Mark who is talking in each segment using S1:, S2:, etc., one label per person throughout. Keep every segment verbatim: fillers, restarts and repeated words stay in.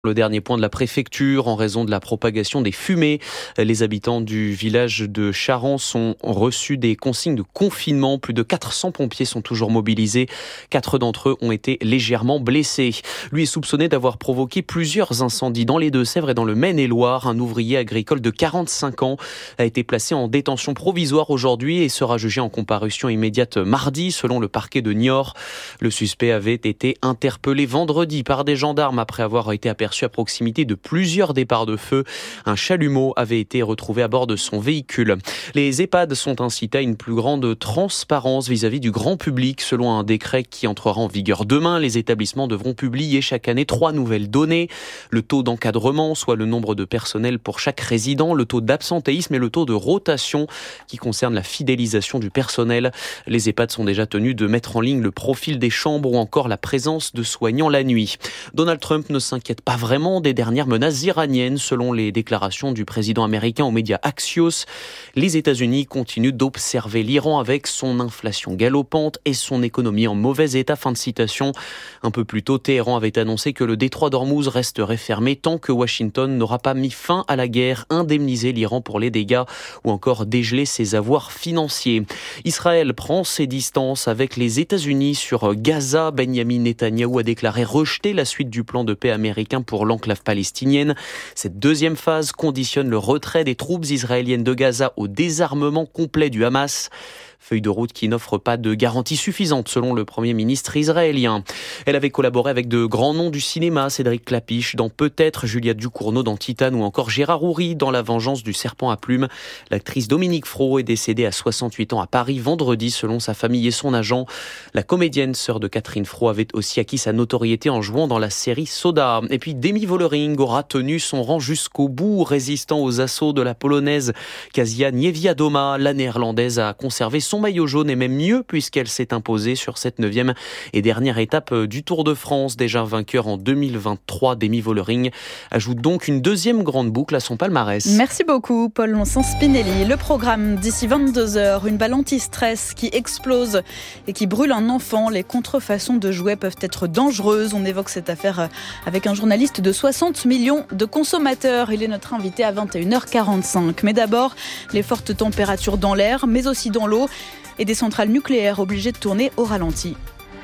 S1: Le dernier point de la préfecture, en raison de la propagation des fumées, les habitants du village de Charance ont reçu des consignes de confinement. Plus de quatre cents pompiers sont toujours mobilisés. Quatre d'entre eux ont été légèrement blessés. Lui est soupçonné d'avoir provoqué plusieurs incendies dans les Deux-Sèvres et dans le Maine-et-Loire. Un ouvrier agricole de quarante-cinq ans a été placé en détention provisoire aujourd'hui et sera jugé en comparution immédiate mardi, selon le parquet de Niort. Le suspect avait été interpellé vendredi par des gendarmes après avoir été aperçu à proximité de plusieurs départs de feu. Un chalumeau avait été retrouvé à bord de son véhicule. Les EHPAD sont incités à une plus grande transparence vis-à-vis du grand public. Selon un décret qui entrera en vigueur demain, les établissements devront publier chaque année trois nouvelles données. Le taux d'encadrement, soit le nombre de personnels pour chaque résident, le taux d'absentéisme et le taux de rotation qui concerne la fidélisation du personnel. Les EHPAD sont déjà tenus de mettre en ligne le profil des chambres ou encore la présence de soignants la nuit. Donald Trump ne s'inquiète pas vraiment des dernières menaces iraniennes, selon les déclarations du président américain aux médias Axios. Les États-Unis continuent d'observer l'Iran avec son inflation galopante et son économie en mauvais état. Fin de citation. Un peu plus tôt, Téhéran avait annoncé que le détroit d'Ormuz resterait fermé tant que Washington n'aura pas mis fin à la guerre, indemnisé l'Iran pour les dégâts ou encore dégelé ses avoirs financiers. Israël prend ses distances avec les États-Unis sur Gaza. Benyamin Netanyahou a déclaré rejeter la suite du plan de paix américain pour l'enclave palestinienne. Cette deuxième phase conditionne le retrait des troupes israéliennes de Gaza au désarmement complet du Hamas. Feuille de route qui n'offre pas de garantie suffisante selon le Premier ministre israélien. Elle avait collaboré avec de grands noms du cinéma, Cédric Klapisch dans Peut-être, Juliette Ducournau dans Titane ou encore Gérard Houry dans La vengeance du serpent à plumes. L'actrice Dominique Fro est décédée à soixante-huit ans à Paris vendredi selon sa famille et son agent. La comédienne, sœur de Catherine Fro, avait aussi acquis sa notoriété en jouant dans la série Soda. Et puis Demi Vollering aura tenu son rang jusqu'au bout, résistant aux assauts de la Polonaise Kasia Niewiadoma. La Néerlandaise a conservé son maillot jaune et même mieux puisqu'elle s'est imposée sur cette neuvième et dernière étape du Tour de France. Déjà vainqueur en deux mille vingt-trois, Demi Vollering ajoute donc une deuxième grande boucle à son palmarès.
S2: Merci beaucoup Paul Lonsan-Spinelli. Le programme d'ici vingt-deux heures, une balle anti-stress qui explose et qui brûle un enfant. Les contrefaçons de jouets peuvent être dangereuses. On évoque cette affaire avec un journaliste de soixante millions de consommateurs. Il est notre invité à vingt et une heures quarante-cinq. Mais d'abord, les fortes températures dans l'air, mais aussi dans l'eau. Et des centrales nucléaires obligées de tourner au ralenti.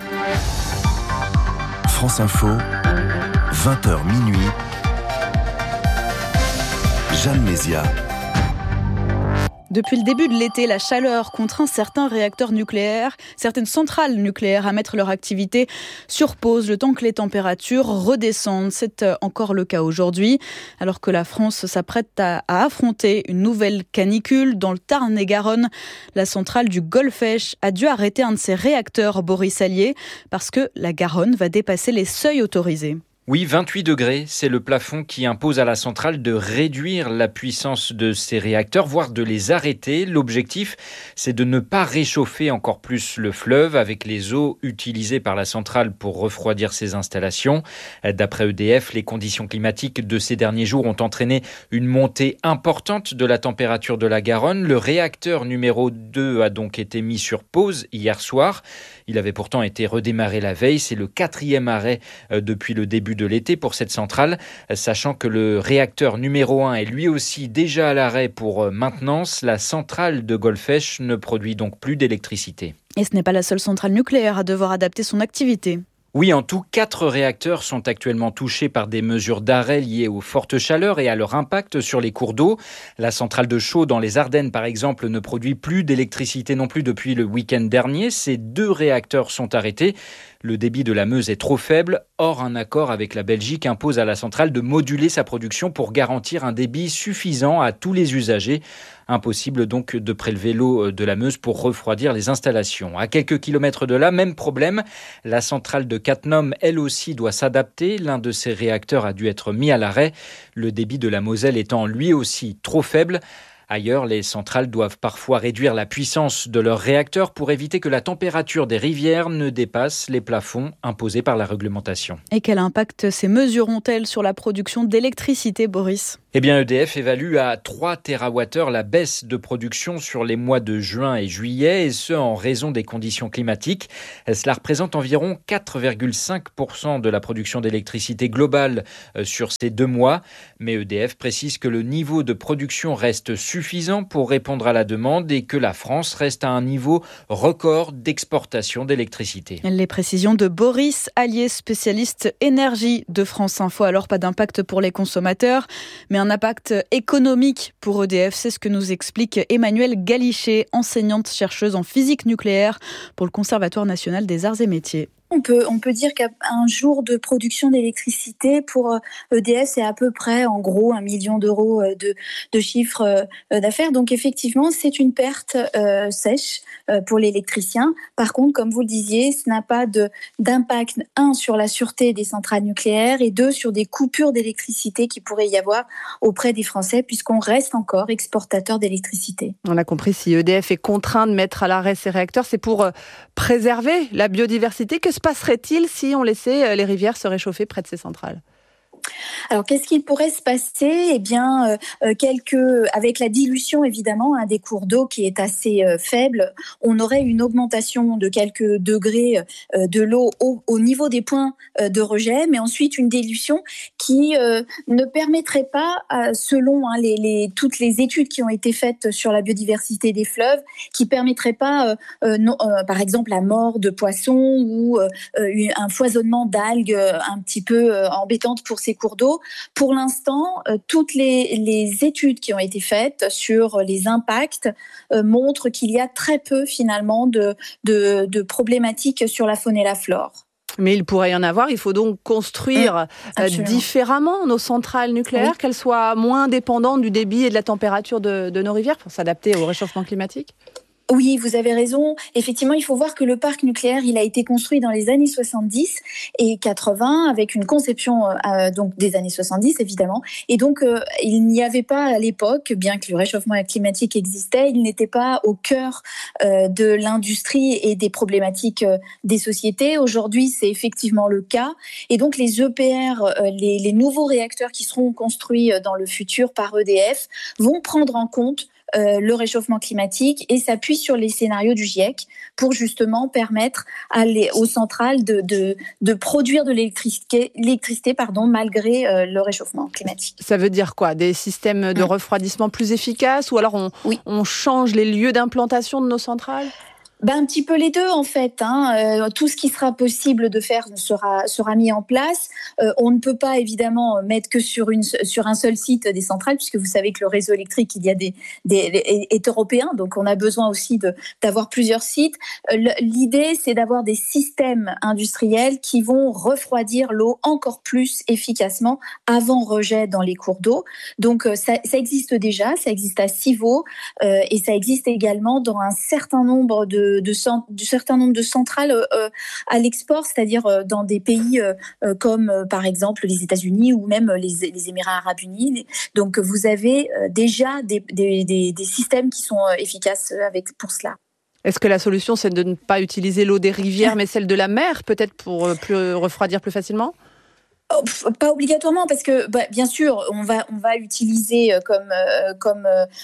S3: France Info, vingt heures minuit. Jeanne Mézia.
S2: Depuis le début de l'été, la chaleur contraint certains réacteurs nucléaires, certaines centrales nucléaires à mettre leur activité sur pause le temps que les températures redescendent. C'est encore le cas aujourd'hui, alors que la France s'apprête à, à affronter une nouvelle canicule dans le Tarn-et-Garonne. La centrale du Golfech a dû arrêter un de ses réacteurs, Boris Allier, parce que la Garonne va dépasser les seuils autorisés.
S4: Oui, vingt-huit degrés, c'est le plafond qui impose à la centrale de réduire la puissance de ses réacteurs, voire de les arrêter. L'objectif, c'est de ne pas réchauffer encore plus le fleuve avec les eaux utilisées par la centrale pour refroidir ses installations. D'après E D F, les conditions climatiques de ces derniers jours ont entraîné une montée importante de la température de la Garonne. Le réacteur numéro deux a donc été mis sur pause hier soir. Il avait pourtant été redémarré la veille. C'est le quatrième arrêt depuis le début de l'été pour cette centrale, sachant que le réacteur numéro un est lui aussi déjà à l'arrêt pour maintenance. La centrale de Golfech ne produit donc plus d'électricité.
S2: Et ce n'est pas la seule centrale nucléaire à devoir adapter son activité.
S4: Oui, en tout, quatre réacteurs sont actuellement touchés par des mesures d'arrêt liées aux fortes chaleurs et à leur impact sur les cours d'eau. La centrale de Chaux dans les Ardennes, par exemple, ne produit plus d'électricité non plus depuis le week-end dernier. Ces deux réacteurs sont arrêtés. Le débit de la Meuse est trop faible. Or, un accord avec la Belgique impose à la centrale de moduler sa production pour garantir un débit suffisant à tous les usagers. Impossible donc de prélever l'eau de la Meuse pour refroidir les installations. À quelques kilomètres de là, même problème. La centrale de Cattenom, elle aussi, doit s'adapter. L'un de ses réacteurs a dû être mis à l'arrêt. Le débit de la Moselle étant lui aussi trop faible. Ailleurs, les centrales doivent parfois réduire la puissance de leurs réacteurs pour éviter que la température des rivières ne dépasse les plafonds imposés par la réglementation.
S2: Et quel impact ces mesures ont-elles sur la production d'électricité, Boris ?
S4: Eh bien, E D F évalue à trois térawattheures la baisse de production sur les mois de juin et juillet, et ce en raison des conditions climatiques. Cela représente environ quatre virgule cinq pour cent de la production d'électricité globale sur ces deux mois. Mais E D F précise que le niveau de production reste suffisant pour répondre à la demande et que la France reste à un niveau record d'exportation d'électricité.
S2: Les précisions de Boris Allier, spécialiste énergie de France Info. Alors, pas d'impact pour les consommateurs, mais un impact économique pour E D F. C'est ce que nous explique Emmanuelle Galichet, enseignante-chercheuse en physique nucléaire pour le Conservatoire national des arts et métiers.
S5: On peut, on peut dire qu'un jour de production d'électricité pour E D F, c'est à peu près, en gros, un million d'euros de, de chiffre d'affaires. Donc, effectivement, c'est une perte euh, sèche euh, pour l'électricien. Par contre, comme vous le disiez, ce n'a pas de, d'impact, un, sur la sûreté des centrales nucléaires et deux, sur des coupures d'électricité qui pourraient y avoir auprès des Français, puisqu'on reste encore exportateur d'électricité.
S6: On a compris, si E D F est contraint de mettre à l'arrêt ses réacteurs, c'est pour euh, préserver la biodiversité. Que se passerait-il si on laissait les rivières se réchauffer près de ces centrales ?
S5: Alors, qu'est-ce qu'il pourrait se passer ? Eh bien, euh, quelques, avec la dilution, évidemment, hein, des cours d'eau qui est assez euh, faible, on aurait une augmentation de quelques degrés euh, de l'eau au, au niveau des points euh, de rejet, mais ensuite une dilution qui euh, ne permettrait pas, euh, selon hein, les, les, toutes les études qui ont été faites sur la biodiversité des fleuves, qui ne permettrait pas, euh, euh, non, euh, par exemple, la mort de poissons ou euh, un foisonnement d'algues euh, un petit peu euh, embêtante pour ces cours d'eau. Pour l'instant, euh, toutes les, les études qui ont été faites sur les impacts euh, montrent qu'il y a très peu finalement de, de, de problématiques sur la faune et la flore.
S6: Mais il pourrait y en avoir. Il faut donc construire mmh, différemment nos centrales nucléaires, oui. Qu'elles soient moins dépendantes du débit et de la température de, de nos rivières pour s'adapter au réchauffement climatique.
S5: Oui, vous avez raison. Effectivement, il faut voir que le parc nucléaire, il a été construit dans les années soixante-dix et quatre-vingts avec une conception euh, donc des années soixante-dix évidemment. Et donc, euh, il n'y avait pas à l'époque, bien que le réchauffement climatique existait, il n'était pas au cœur euh, de l'industrie et des problématiques euh, des sociétés. Aujourd'hui, c'est effectivement le cas. Et donc, les E P R, euh, les, les nouveaux réacteurs qui seront construits dans le futur par E D F vont prendre en compte Euh, le réchauffement climatique et s'appuie sur les scénarios du GIEC pour justement permettre à les, aux centrales de, de, de produire de l'électricité, l'électricité pardon, malgré euh, le réchauffement climatique.
S6: Ça veut dire quoi ? Des systèmes de mmh. refroidissement plus efficaces ou alors on,
S5: oui.
S6: on change les lieux d'implantation de nos centrales ?
S5: Ben, un petit peu les deux en fait. Hein. Euh, tout ce qui sera possible de faire sera sera mis en place. Euh, on ne peut pas évidemment mettre que sur une sur un seul site des centrales, puisque vous savez que le réseau électrique il y a des, des est européen, donc on a besoin aussi de d'avoir plusieurs sites. Euh, l'idée c'est d'avoir des systèmes industriels qui vont refroidir l'eau encore plus efficacement avant rejet dans les cours d'eau. Donc ça, ça existe déjà, ça existe à Civaux euh, et ça existe également dans un certain nombre de De, de, de certain nombre de centrales euh, à l'export, c'est-à-dire euh, dans des pays euh, comme euh, par exemple les États-Unis ou même les, les Émirats arabes unis. Donc vous avez euh, déjà des, des, des, des systèmes qui sont euh, efficaces avec, pour cela.
S6: Est-ce que la solution c'est de ne pas utiliser l'eau des rivières mais celle de la mer peut-être pour euh, plus, refroidir plus facilement ?
S5: Oh, pas obligatoirement parce que bah, bien sûr on va on va utiliser comme euh, comme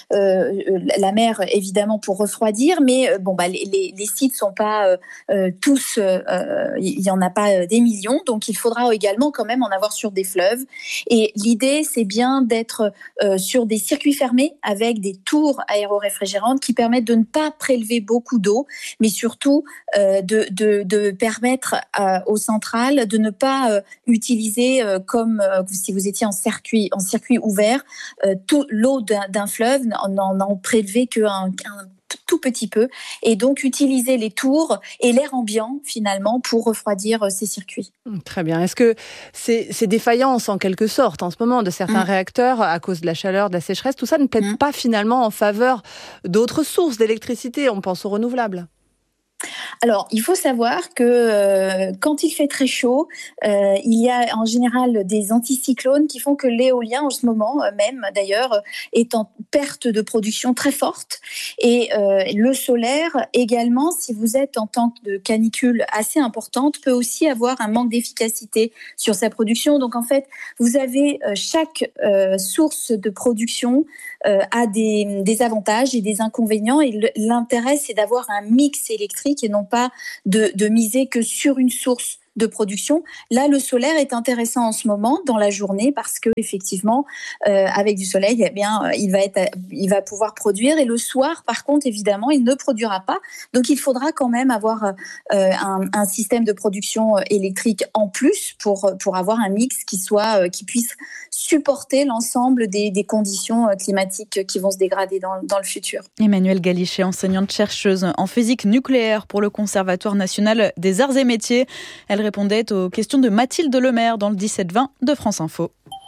S5: euh, la mer évidemment pour refroidir, mais euh, bon bah les, les les sites sont pas euh, tous euh, il y en a pas des millions, donc il faudra également quand même en avoir sur des fleuves. Et l'idée c'est bien d'être euh, sur des circuits fermés avec des tours aéroréfrigérantes qui permettent de ne pas prélever beaucoup d'eau, mais surtout euh, de de de permettre euh, aux centrales de ne pas euh, utiliser comme euh, si vous étiez en circuit, en circuit ouvert, euh, tout, l'eau d'un, d'un fleuve n'en en prélever qu'un un tout petit peu, et donc utiliser les tours et l'air ambiant finalement pour refroidir euh, ces circuits.
S6: Très bien. Est-ce que ces, ces défaillances en quelque sorte en ce moment de certains mmh. réacteurs à cause de la chaleur, de la sécheresse, tout ça ne plaide mmh. pas finalement en faveur d'autres sources d'électricité ? On pense aux renouvelables.
S5: Alors, il faut savoir que euh, quand il fait très chaud, euh, il y a en général des anticyclones qui font que l'éolien, en ce moment euh, même d'ailleurs, est en perte de production très forte. Et euh, le solaire également, si vous êtes en temps de canicule assez importante, peut aussi avoir un manque d'efficacité sur sa production. Donc en fait, vous avez euh, chaque euh, source de production euh, a des, des avantages et des inconvénients. Et l'intérêt, c'est d'avoir un mix électrique et non pas de, de miser que sur une source de production. Là, le solaire est intéressant en ce moment dans la journée parce que effectivement, euh, avec du soleil, eh bien, il va être, il va pouvoir produire. Et le soir, par contre, évidemment, il ne produira pas. Donc, il faudra quand même avoir euh, un, un système de production électrique en plus pour pour avoir un mix qui soit, euh, qui puisse supporter l'ensemble des, des conditions climatiques qui vont se dégrader dans, dans le futur.
S2: Emmanuelle Galichet, enseignante chercheuse en physique nucléaire pour le Conservatoire national des arts et métiers. Elle répondait aux questions de Mathilde Lemaire dans le dix-sept vingt de France Info.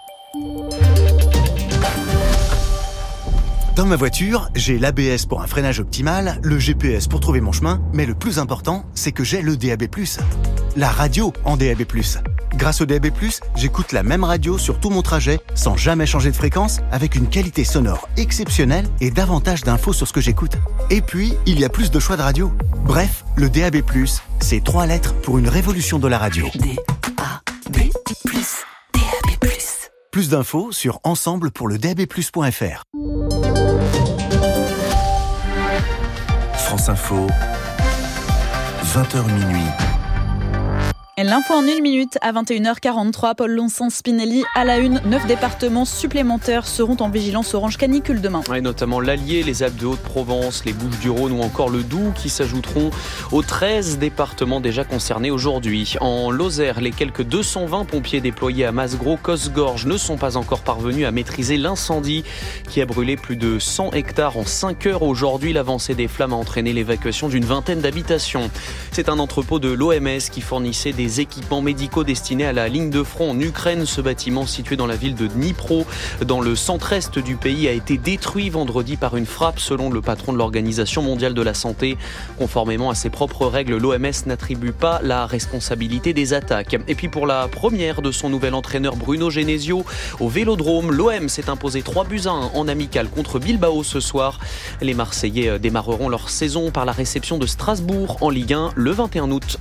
S7: Dans ma voiture, j'ai l'A B S pour un freinage optimal, le G P S pour trouver mon chemin, mais le plus important, c'est que j'ai le D A B plus. La radio en D A B plus. Grâce au D A B plus, j'écoute la même radio sur tout mon trajet, sans jamais changer de fréquence, avec une qualité sonore exceptionnelle et davantage d'infos sur ce que j'écoute. Et puis, il y a plus de choix de radio. Bref, le D A B plus, c'est trois lettres pour une révolution de la radio.
S8: D A B plus, D A B plus.
S7: Plus d'infos sur ensemble pour le D A B plus point F R.
S3: France Info, vingt heures minuit.
S2: L'info en une minute à vingt et une heures quarante-trois. Paul Lonsens-Spinelli à la une. Neuf départements supplémentaires seront en vigilance orange canicule demain.
S1: Et notamment l'Allier, les Alpes de Haute-Provence, les Bouches-du-Rhône ou encore le Doubs qui s'ajouteront aux treize départements déjà concernés aujourd'hui. En Lozère, les quelques deux cent vingt pompiers déployés à Masgros, Cosgorges ne sont pas encore parvenus à maîtriser l'incendie qui a brûlé plus de cent hectares en cinq heures aujourd'hui. L'avancée des flammes a entraîné l'évacuation d'une vingtaine d'habitations. C'est un entrepôt de l'O M S qui fournissait des équipements médicaux destinés à la ligne de front en Ukraine. Ce bâtiment situé dans la ville de Dnipro, dans le centre-est du pays, a été détruit vendredi par une frappe selon le patron de l'Organisation mondiale de la santé. Conformément à ses propres règles, l'O M S n'attribue pas la responsabilité des attaques. Et puis pour la première de son nouvel entraîneur Bruno Genesio au Vélodrome, l'O M s'est imposé trois buts à un en amical contre Bilbao ce soir. Les Marseillais démarreront leur saison par la réception de Strasbourg en Ligue un le vingt et un août.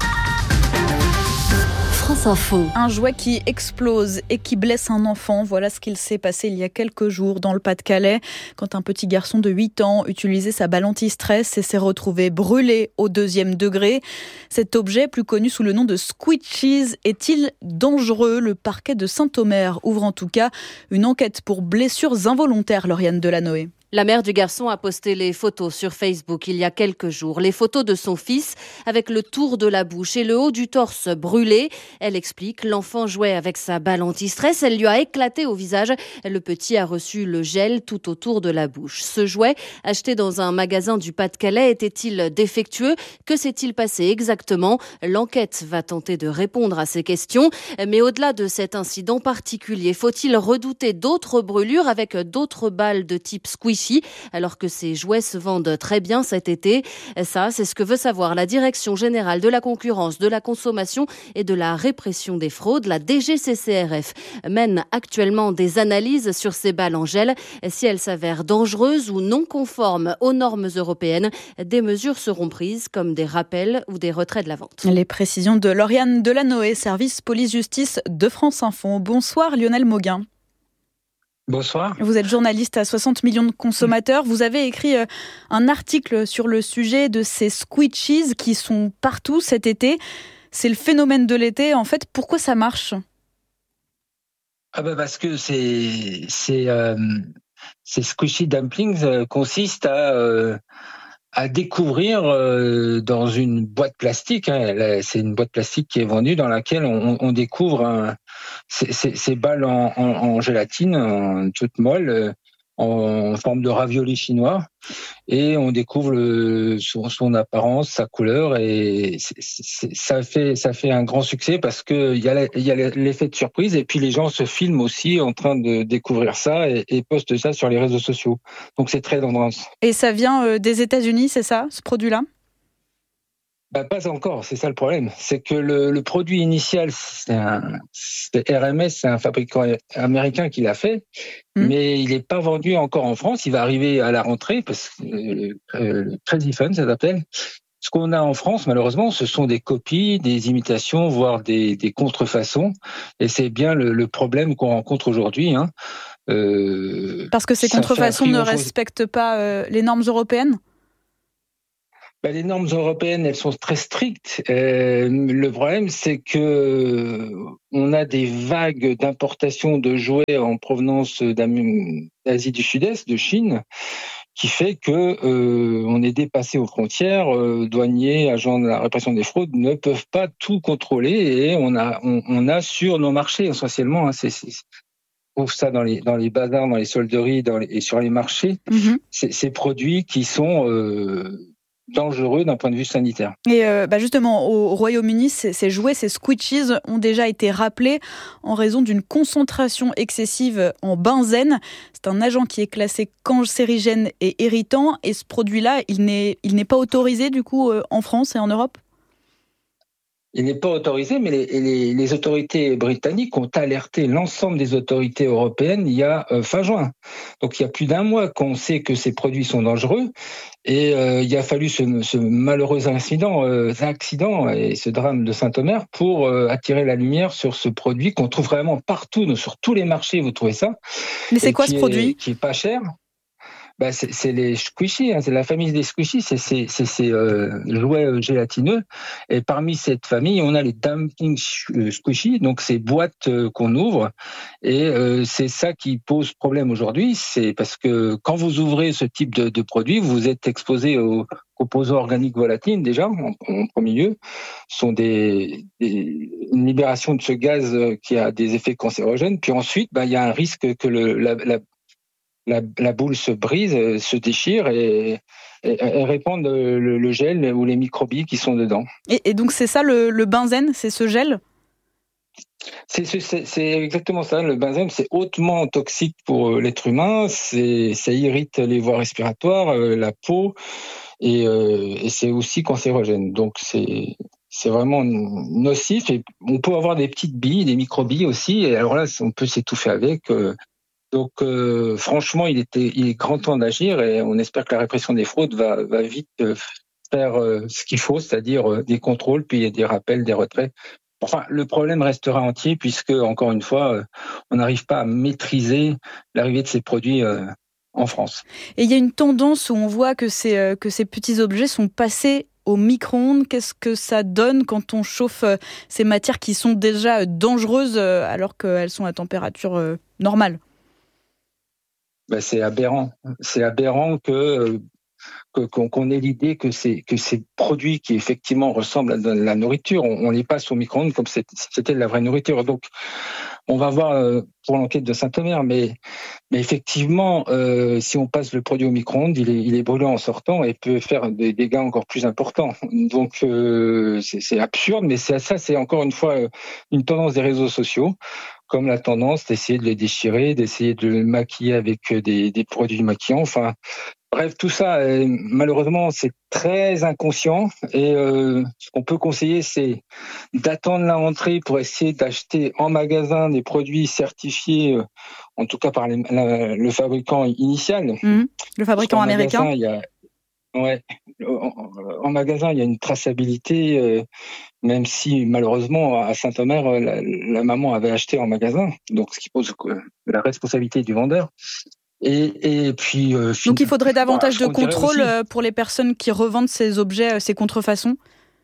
S8: France Info.
S2: Un jouet qui explose et qui blesse un enfant. Voilà ce qu'il s'est passé il y a quelques jours dans le Pas-de-Calais, quand un petit garçon de huit ans utilisait sa balle anti-stress et s'est retrouvé brûlé au deuxième degré. Cet objet, plus connu sous le nom de Squeechies, est-il dangereux ? Le parquet de Saint-Omer ouvre en tout cas une enquête pour blessures involontaires, Lauriane Delanoë.
S9: La mère du garçon a posté les photos sur Facebook il y a quelques jours. Les photos de son fils avec le tour de la bouche et le haut du torse brûlé. Elle explique, l'enfant jouait avec sa balle anti-stress. Elle lui a éclaté au visage. Le petit a reçu le gel tout autour de la bouche. Ce jouet, acheté dans un magasin du Pas-de-Calais, était-il défectueux ? Que s'est-il passé exactement ? L'enquête va tenter de répondre à ces questions. Mais au-delà de cet incident particulier, faut-il redouter d'autres brûlures avec d'autres balles de type squishy ? Alors que ces jouets se vendent très bien cet été. Ça, c'est ce que veut savoir la Direction générale de la concurrence, de la consommation et de la répression des fraudes. La D G C C R F mène actuellement des analyses sur ces balles en gel. Si elles s'avèrent dangereuses ou non conformes aux normes européennes, des mesures seront prises comme des rappels ou des retraits de la vente.
S2: Les précisions de Lauriane Delanoë, service police-justice de France Info. Bonsoir Lionel Mauguin.
S10: Bonsoir.
S2: Vous êtes journaliste à soixante millions de consommateurs. Vous avez écrit un article sur le sujet de ces squeechies qui sont partout cet été. C'est le phénomène de l'été. En fait, pourquoi ça marche ?
S10: Ah bah parce que c'est, c'est, euh, ces squishy dumplings euh, consistent à, euh, à découvrir euh, dans une boîte plastique. Hein, c'est une boîte plastique qui est vendue dans laquelle on, on découvre un, ces, ces, ces balles en, en, en gélatine, en toute molle, euh, en forme de ravioli chinois, et on découvre le, son, son apparence, sa couleur, et c'est, c'est, ça fait ça fait un grand succès parce que il y a il y a l'effet de surprise, et puis les gens se filment aussi en train de découvrir ça et, et postent ça sur les réseaux sociaux. Donc c'est très tendance.
S2: Et ça vient euh, des États-Unis, c'est ça, ce produit-là ?
S10: Bah, pas encore, c'est ça le problème. C'est que le, le produit initial, c'est, un, c'est R M S, c'est un fabricant américain qui l'a fait, mmh. mais il n'est pas vendu encore en France. Il va arriver à la rentrée, parce que euh, le Crazy Fun, ça s'appelle. Ce qu'on a en France, malheureusement, ce sont des copies, des imitations, voire des, des contrefaçons. Et c'est bien le, le problème qu'on rencontre aujourd'hui. Hein.
S2: Euh, Parce que ces contrefaçons ne respectent pas euh, les normes européennes ?
S10: Ben, les normes européennes, elles sont très strictes. Euh, le problème, c'est que on a des vagues d'importation de jouets en provenance d'Asie du Sud-Est, de Chine, qui fait que euh, on est dépassé aux frontières. Euh, douaniers, agents de la répression des fraudes ne peuvent pas tout contrôler et on a, on, on a sur nos marchés essentiellement. Hein, c'est, c'est, on trouve ça dans les dans les bazars, dans les solderies, dans les, et sur les marchés. Mm-hmm. C'est, ces produits qui sont euh, dangereux d'un point de vue sanitaire.
S2: Et euh, bah justement, au Royaume-Uni, ces, ces jouets, ces squishies, ont déjà été rappelés en raison d'une concentration excessive en benzène. C'est un agent qui est classé cancérigène et irritant. Et ce produit-là, il n'est, il n'est pas autorisé du coup euh, en France et en Europe ?
S10: Il n'est pas autorisé, mais les, les, les autorités britanniques ont alerté l'ensemble des autorités européennes il y a euh, fin juin. Donc il y a plus d'un mois qu'on sait que ces produits sont dangereux et euh, il a fallu ce, ce malheureux incident, euh, accident et ce drame de Saint-Omer pour euh, attirer la lumière sur ce produit qu'on trouve vraiment partout, sur tous les marchés, vous trouvez ça.
S2: Mais c'est quoi ce produit ?
S10: est, Qui est pas cher. Bah c'est, c'est les squishies, hein, c'est la famille des squishies, c'est ces c'est, c'est, euh, jouets gélatineux. Et parmi cette famille, on a les dumpling squishies, donc ces boîtes euh, qu'on ouvre. Et euh, c'est ça qui pose problème aujourd'hui, c'est parce que quand vous ouvrez ce type de, de produit, vous êtes exposé aux composants organiques volatiles déjà, en, en premier lieu. Ce sont des, des une libération de ce gaz qui a des effets cancérogènes. Puis ensuite, bah il y a un risque que le la, la La, la boule se brise, se déchire et, et, et répand le, le gel ou les microbilles qui sont dedans.
S2: Et, et donc c'est ça le, le benzène, c'est ce gel ?
S10: c'est, c'est, c'est exactement ça. Le benzène, c'est hautement toxique pour l'être humain. C'est, ça irrite les voies respiratoires, la peau, et, euh, et c'est aussi cancérogène. Donc c'est C'est vraiment nocif. Et on peut avoir des petites billes, des microbilles aussi. Et alors là, on peut s'étouffer avec. Euh, Donc, euh, franchement, il, était, il est grand temps d'agir et on espère que la répression des fraudes va, va vite euh, faire euh, ce qu'il faut, c'est-à-dire euh, des contrôles, puis des rappels, des retraits. Enfin, le problème restera entier puisque, encore une fois, euh, on n'arrive pas à maîtriser l'arrivée de ces produits euh, en France.
S2: Et il y a une tendance où on voit que ces, euh, que ces petits objets sont passés au micro-ondes. Qu'est-ce que ça donne quand on chauffe euh, ces matières qui sont déjà dangereuses euh, alors qu'elles sont à température euh, normale ?
S10: Ben, c'est aberrant. C'est aberrant que, que qu'on, qu'on ait l'idée que c'est que ces produits qui effectivement ressemblent à de la nourriture, on, on les passe au micro-ondes comme si c'était de la vraie nourriture. Donc, on va voir euh, pour l'enquête de Saint-Omer, mais mais effectivement, euh, si on passe le produit au micro-ondes, il est il est brûlant en sortant et peut faire des dégâts encore plus importants. Donc, euh, c'est, c'est absurde, mais c'est ça, c'est encore une fois une tendance des réseaux sociaux. Comme la tendance d'essayer de les déchirer, d'essayer de le maquiller avec des, des produits maquillants. Enfin, bref, tout ça, euh, malheureusement, c'est très inconscient. Et euh, ce qu'on peut conseiller, c'est d'attendre la rentrée pour essayer d'acheter en magasin des produits certifiés, euh, en tout cas par les, la, le fabricant initial.
S2: Mmh, le fabricant américain.
S10: Magasin, il y a, ouais, en, en magasin, il y a une traçabilité. Euh, Même si, malheureusement, à Saint-Omer, la, la maman avait acheté en magasin, donc ce qui pose la responsabilité du vendeur. Et, et puis, euh,
S2: donc il faudrait davantage bah, de contrôle aussi pour les personnes qui revendent ces objets, ces contrefaçons ?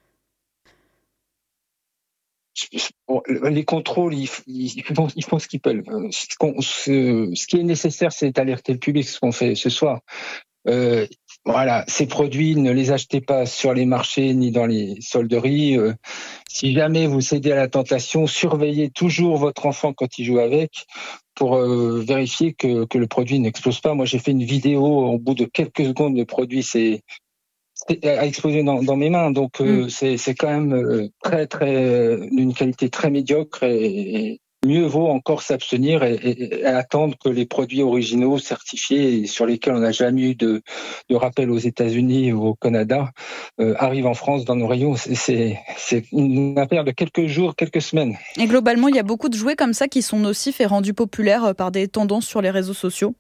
S10: Bon, les contrôles, ils, ils, ils, font, ils font ce qu'ils peuvent. Ce, ce, ce qui est nécessaire, c'est d'alerter le public, ce qu'on fait ce soir. Euh, voilà, ces produits, ne les achetez pas sur les marchés ni dans les solderies. Euh, si jamais vous cédez à la tentation, surveillez toujours votre enfant quand il joue avec pour euh, vérifier que, que le produit n'explose pas. Moi, j'ai fait une vidéo, au bout de quelques secondes, le produit s'est a explosé dans, dans mes mains. Donc, euh, mmh. c'est, c'est quand même très, très, d'une qualité très médiocre et, et mieux vaut encore s'abstenir et, et, et attendre que les produits originaux certifiés sur lesquels on n'a jamais eu de, de rappel aux États-Unis ou au Canada euh, arrivent en France dans nos rayons. C'est, c'est, c'est une affaire de quelques jours, quelques semaines.
S2: Et globalement, il y a beaucoup de jouets comme ça qui sont nocifs et rendus populaires par des tendances sur les réseaux sociaux.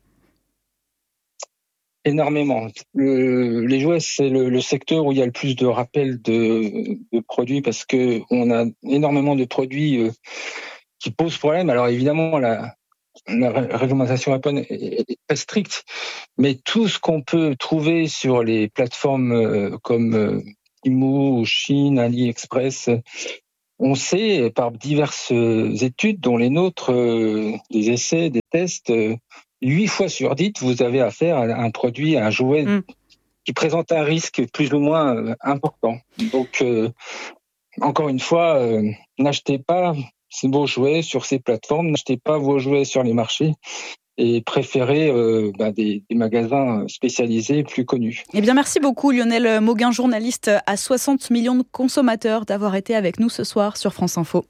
S10: Énormément. Le, les jouets, c'est le, le secteur où il y a le plus de rappels de, de produits parce que on a énormément de produits euh, qui posent problème. Alors évidemment, la, la réglementation Apple est très stricte, mais tout ce qu'on peut trouver sur les plateformes euh, comme euh, Temu, Chine, AliExpress, on sait par diverses études, dont les nôtres, euh, des essais, des tests, euh, huit fois sur dix, vous avez affaire à un produit, à un jouet mm. qui présente un risque plus ou moins euh, important. Donc, euh, encore une fois, euh, n'achetez pas vos jouets sur ces plateformes, n'achetez pas vos jouets sur les marchés et préférez euh, bah, des, des magasins spécialisés plus connus.
S2: Eh bien, merci beaucoup Lionel Mauguin, journaliste à soixante millions de consommateurs, d'avoir été avec nous ce soir sur France Info.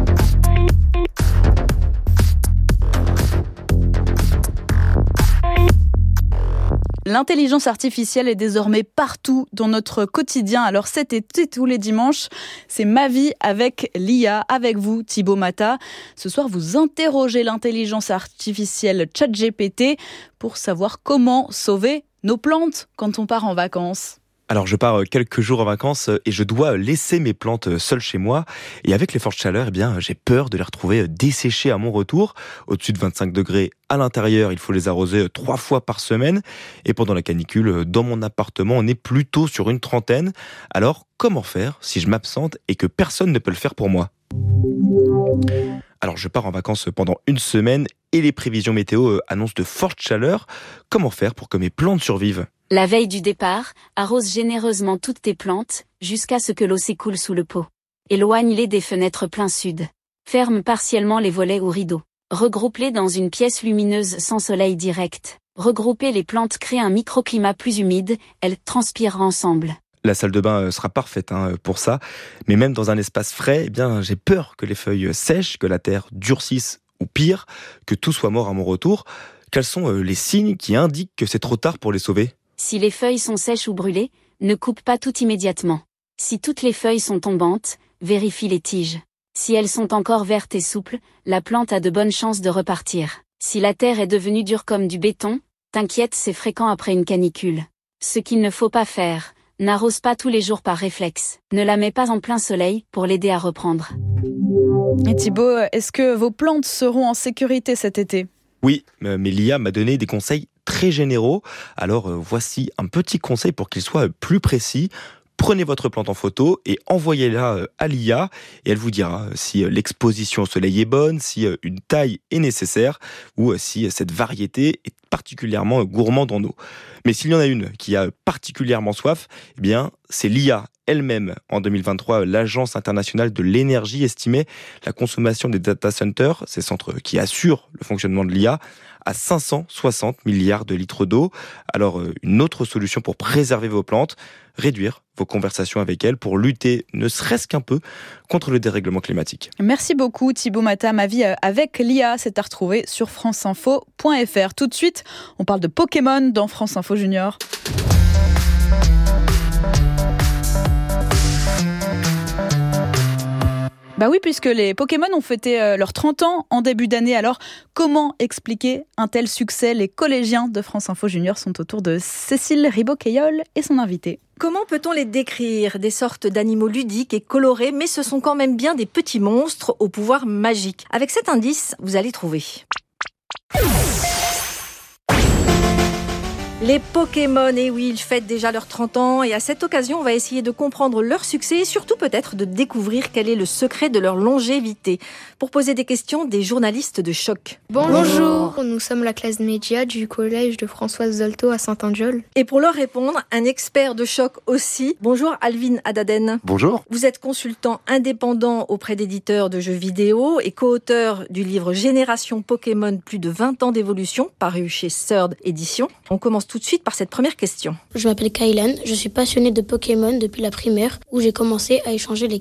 S2: L'intelligence artificielle est désormais partout dans notre quotidien. Alors cet été, tous les dimanches, c'est Ma vie avec l'I A, avec vous Thibaut Mata. Ce soir, vous interrogez l'intelligence artificielle ChatGPT pour savoir comment sauver nos plantes quand on part en vacances.
S11: Alors je pars quelques jours en vacances et je dois laisser mes plantes seules chez moi. Et avec les fortes chaleurs, eh bien, j'ai peur de les retrouver desséchées à mon retour. Au-dessus de vingt-cinq degrés à l'intérieur, il faut les arroser trois fois par semaine. Et pendant la canicule, dans mon appartement, on est plutôt sur une trentaine. Alors comment faire si je m'absente et que personne ne peut le faire pour moi ? Alors je pars en vacances pendant une semaine et les prévisions météo annoncent de fortes chaleurs. Comment faire pour que mes plantes survivent ?
S12: La veille du départ, arrose généreusement toutes tes plantes, jusqu'à ce que l'eau s'écoule sous le pot. Éloigne-les des fenêtres plein sud. Ferme partiellement les volets ou rideaux. Regroupe-les dans une pièce lumineuse sans soleil direct. Regrouper les plantes crée un microclimat plus humide, elles transpirent ensemble.
S11: La salle de bain sera parfaite hein, pour ça, mais même dans un espace frais, eh bien, j'ai peur que les feuilles sèchent, que la terre durcisse ou pire, que tout soit mort à mon retour. Quels sont les signes qui indiquent que c'est trop tard pour les sauver ?
S12: Si les feuilles sont sèches ou brûlées, ne coupe pas tout immédiatement. Si toutes les feuilles sont tombantes, vérifie les tiges. Si elles sont encore vertes et souples, la plante a de bonnes chances de repartir. Si la terre est devenue dure comme du béton, t'inquiète, c'est fréquent après une canicule. Ce qu'il ne faut pas faire, n'arrose pas tous les jours par réflexe. Ne la mets pas en plein soleil pour l'aider à reprendre.
S2: Et Thibaut, est-ce que vos plantes seront en sécurité cet été ?
S11: Oui, mais l'I A m'a donné des conseils très généraux. Alors euh, voici un petit conseil pour qu'il soit plus précis. Prenez votre plante en photo et envoyez-la à l'I A et elle vous dira si l'exposition au soleil est bonne, si une taille est nécessaire ou si cette variété est particulièrement gourmande en eau. Mais s'il y en a une qui a particulièrement soif, eh bien c'est l'I A elle-même. En deux mille vingt-trois, l'Agence internationale de l'énergie estimait la consommation des data centers, ces centres qui assurent le fonctionnement de l'I A, à cinq cent soixante milliards de litres d'eau. Alors, une autre solution pour préserver vos plantes, réduire vos conversations avec elles pour lutter, ne serait-ce qu'un peu, contre le dérèglement climatique.
S2: Merci beaucoup Thibaut Mata. Ma vie avec l'I A, c'est à retrouver sur franceinfo point f r. Tout de suite, on parle de Pokémon dans France Info Junior. Bah oui, puisque les Pokémon ont fêté euh, leurs trente ans en début d'année. Alors, comment expliquer un tel succès ? Les collégiens de France Info Junior sont autour de Cécile Ribaud-Caillol et son invité.
S13: Comment peut-on les décrire ? Des sortes d'animaux ludiques et colorés, mais ce sont quand même bien des petits monstres au pouvoir magique. Avec cet indice, vous allez trouver. Les Pokémon, et oui, ils fêtent déjà leurs trente ans et à cette occasion, on va essayer de comprendre leur succès et surtout peut-être de découvrir quel est le secret de leur longévité. Pour poser des questions, des journalistes de Choc.
S14: Bonjour, nous sommes la classe média du collège de Françoise Zolto à Saint-Andiol.
S13: Et pour leur répondre, un expert de Choc aussi. Bonjour Alvin Adaden.
S15: Bonjour.
S13: Vous êtes consultant indépendant auprès d'éditeurs de jeux vidéo et co-auteur du livre Génération Pokémon, plus de vingt ans d'évolution, paru chez Third Édition. On commence tout de suite par cette première question.
S14: Je m'appelle Kylan, je suis passionnée de Pokémon depuis la primaire où j'ai commencé à échanger les cartes.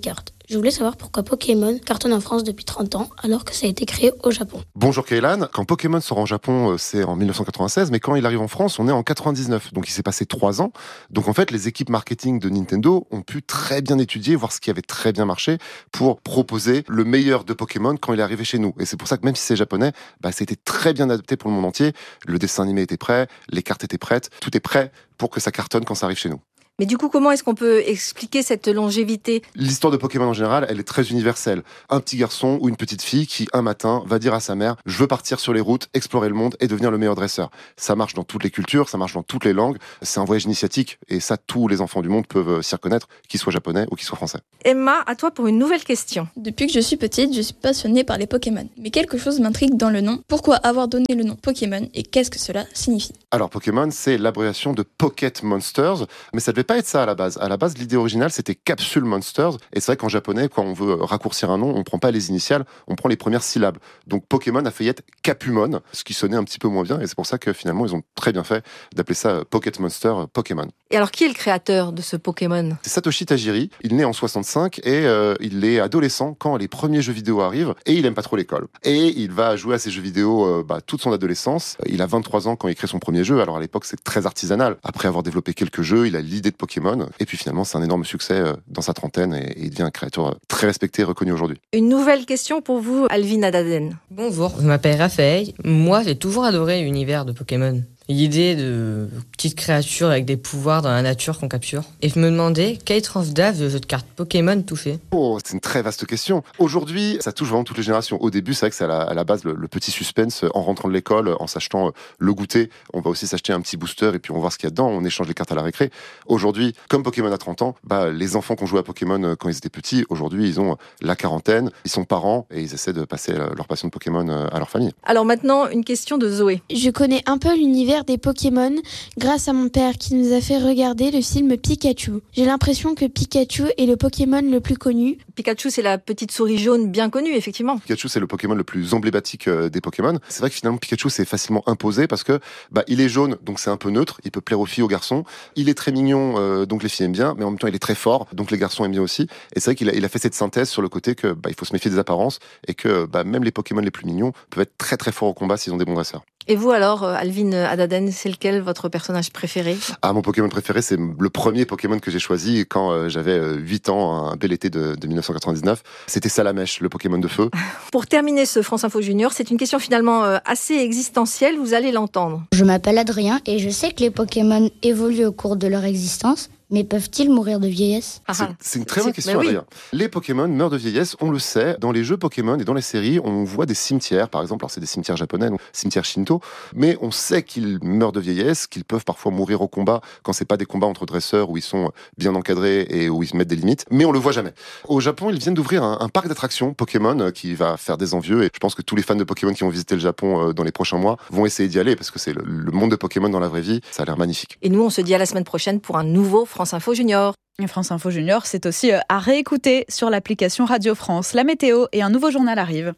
S15: Je voulais savoir pourquoi Pokémon cartonne en France depuis trente ans alors que ça a été créé au Japon.
S16: Bonjour Kaylan, quand Pokémon sort en Japon, c'est en dix-neuf cent quatre-vingt-seize, mais quand il arrive en France, on est en quatre-vingt-dix-neuf. Donc il s'est passé trois ans. Donc en fait, les équipes marketing de Nintendo ont pu très bien étudier, voir ce qui avait très bien marché pour proposer le meilleur de Pokémon quand il est arrivé chez nous. Et c'est pour ça que même si c'est japonais, bah, c'était très bien adapté pour le monde entier. Le dessin animé était prêt, les cartes étaient prêtes, tout est prêt pour que ça cartonne quand ça arrive chez nous.
S13: Mais du coup, comment est-ce qu'on peut expliquer cette longévité ?
S16: L'histoire de Pokémon en général, elle est très universelle. Un petit garçon ou une petite fille qui, un matin, va dire à sa mère « Je veux partir sur les routes, explorer le monde et devenir le meilleur dresseur ». Ça marche dans toutes les cultures, ça marche dans toutes les langues. C'est un voyage initiatique et ça, tous les enfants du monde peuvent s'y reconnaître, qu'ils soient japonais ou qu'ils soient français.
S13: Emma, à toi pour une nouvelle question.
S17: Depuis que je suis petite, je suis passionnée par les Pokémon. Mais quelque chose m'intrigue dans le nom. Pourquoi avoir donné le nom Pokémon et qu'est-ce que cela signifie ?
S16: Alors Pokémon, c'est l'abréviation de Pocket Monsters, mais ça devait pas être ça à la base. À la base, l'idée originale, c'était Capsule Monsters. Et c'est vrai qu'en japonais, quand on veut raccourcir un nom, on prend pas les initiales, on prend les premières syllabes. Donc Pokémon a failli être Capumon, ce qui sonnait un petit peu moins bien. Et c'est pour ça que finalement, ils ont très bien fait d'appeler ça Pocket Monster Pokémon.
S13: Et alors, qui est le créateur de ce Pokémon ?
S16: C'est Satoshi Tajiri. Il naît en soixante-cinq et euh, il est adolescent quand les premiers jeux vidéo arrivent. Et il aime pas trop l'école. Et il va jouer à ces jeux vidéo euh, bah, toute son adolescence. Il a vingt-trois ans quand il crée son premier jeu. Alors à l'époque, c'est très artisanal. Après avoir développé quelques jeux, il a l'idée de Pokémon. Et puis finalement, c'est un énorme succès dans sa trentaine et il devient un créateur très respecté et reconnu aujourd'hui.
S13: Une nouvelle question pour vous, Alvin Adaden.
S18: Bonjour, je m'appelle Raphaël. Moi, j'ai toujours adoré l'univers de Pokémon. L'idée de petites créatures avec des pouvoirs dans la nature qu'on capture. Et je me demandais quelle tranche d'âge le jeu de cartes Pokémon touchait.
S16: Oh, c'est une très vaste question. Aujourd'hui, ça touche vraiment toutes les générations. Au début, c'est vrai que c'est à la, à la base le, le petit suspense en rentrant de l'école, en s'achetant le goûter. On va aussi s'acheter un petit booster et puis on va voir ce qu'il y a dedans. On échange les cartes à la récré. Aujourd'hui, comme Pokémon a trente ans, bah, les enfants qui ont joué à Pokémon quand ils étaient petits, aujourd'hui, ils ont la quarantaine, ils sont parents et ils essaient de passer leur passion de Pokémon à leur famille.
S13: Alors maintenant, une question de Zoé.
S19: Je connais un peu l'univers des Pokémon grâce à mon père qui nous a fait regarder le film Pikachu. J'ai l'impression que Pikachu est le Pokémon le plus connu.
S13: Pikachu, c'est la petite souris jaune bien connue, effectivement.
S16: Pikachu, c'est le Pokémon le plus emblématique des Pokémon. C'est vrai que finalement, Pikachu, c'est facilement imposé parce que bah, il est jaune, donc c'est un peu neutre. Il peut plaire aux filles, aux garçons. Il est très mignon, euh, donc les filles aiment bien, mais en même temps, il est très fort, donc les garçons aiment bien aussi. Et c'est vrai qu'il a, il a fait cette synthèse sur le côté que bah, il faut se méfier des apparences et que bah, même les Pokémon les plus mignons peuvent être très très forts au combat s'ils ont des bons dresseurs.
S13: Et vous alors, Alvin Adaden, c'est lequel votre personnage préféré ?
S16: Ah, mon Pokémon préféré, c'est le premier Pokémon que j'ai choisi quand euh, j'avais huit ans, un bel été de, de dix-neuf cent quatre-vingt-dix-neuf. C'était Salamèche, le Pokémon de feu.
S13: Pour terminer ce France Info Junior, c'est une question finalement euh, assez existentielle, vous allez l'entendre.
S20: Je m'appelle Adrien et je sais que les Pokémon évoluent au cours de leur existence. Mais peuvent-ils mourir de vieillesse ?
S16: C'est, c'est une très bonne question, Adrien. Oui. Les Pokémon meurent de vieillesse, on le sait. Dans les jeux Pokémon et dans les séries, on voit des cimetières, par exemple. Alors, c'est des cimetières japonais, donc cimetières Shinto. Mais on sait qu'ils meurent de vieillesse, qu'ils peuvent parfois mourir au combat quand c'est pas des combats entre dresseurs où ils sont bien encadrés et où ils mettent des limites. Mais on le voit jamais. Au Japon, ils viennent d'ouvrir un, un parc d'attractions Pokémon qui va faire des envieux. Et je pense que tous les fans de Pokémon qui vont visiter le Japon dans les prochains mois vont essayer d'y aller parce que c'est le, le monde de Pokémon dans la vraie vie. Ça a l'air magnifique.
S13: Et nous, on se dit à la semaine prochaine pour un nouveau France Info Junior.
S2: Et France Info Junior, c'est aussi à réécouter sur l'application Radio France. La météo et un nouveau journal arrivent.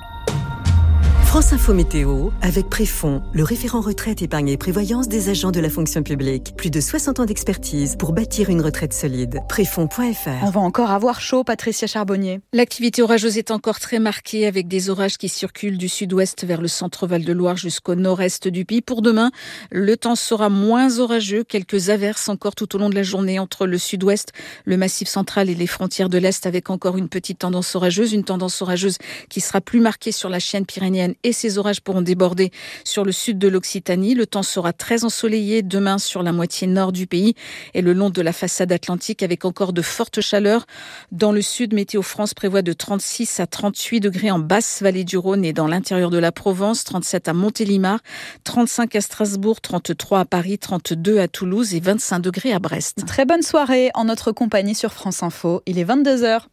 S21: France Info Météo avec Préfond, le référent retraite, épargne et prévoyance des agents de la fonction publique. Plus de soixante ans d'expertise pour bâtir une retraite solide. Préfond point F R.
S2: On va encore avoir chaud, Patricia Charbonnier.
S22: L'activité orageuse est encore très marquée avec des orages qui circulent du sud-ouest vers le centre Val-de-Loire jusqu'au nord-est du pays. Pour demain, le temps sera moins orageux. Quelques averses encore tout au long de la journée entre le sud-ouest, le massif central et les frontières de l'est avec encore une petite tendance orageuse. Une tendance orageuse qui sera plus marquée sur la chaîne pyrénéenne et ces orages pourront déborder sur le sud de l'Occitanie. Le temps sera très ensoleillé demain sur la moitié nord du pays et le long de la façade atlantique avec encore de fortes chaleurs. Dans le sud, Météo France prévoit de trente-six à trente-huit degrés en basse vallée du Rhône et dans l'intérieur de la Provence, trente-sept à Montélimar, trente-cinq à Strasbourg, trente-trois à Paris, trente-deux à Toulouse et vingt-cinq degrés à Brest.
S2: Très bonne soirée en notre compagnie sur France Info. Il est vingt-deux heures.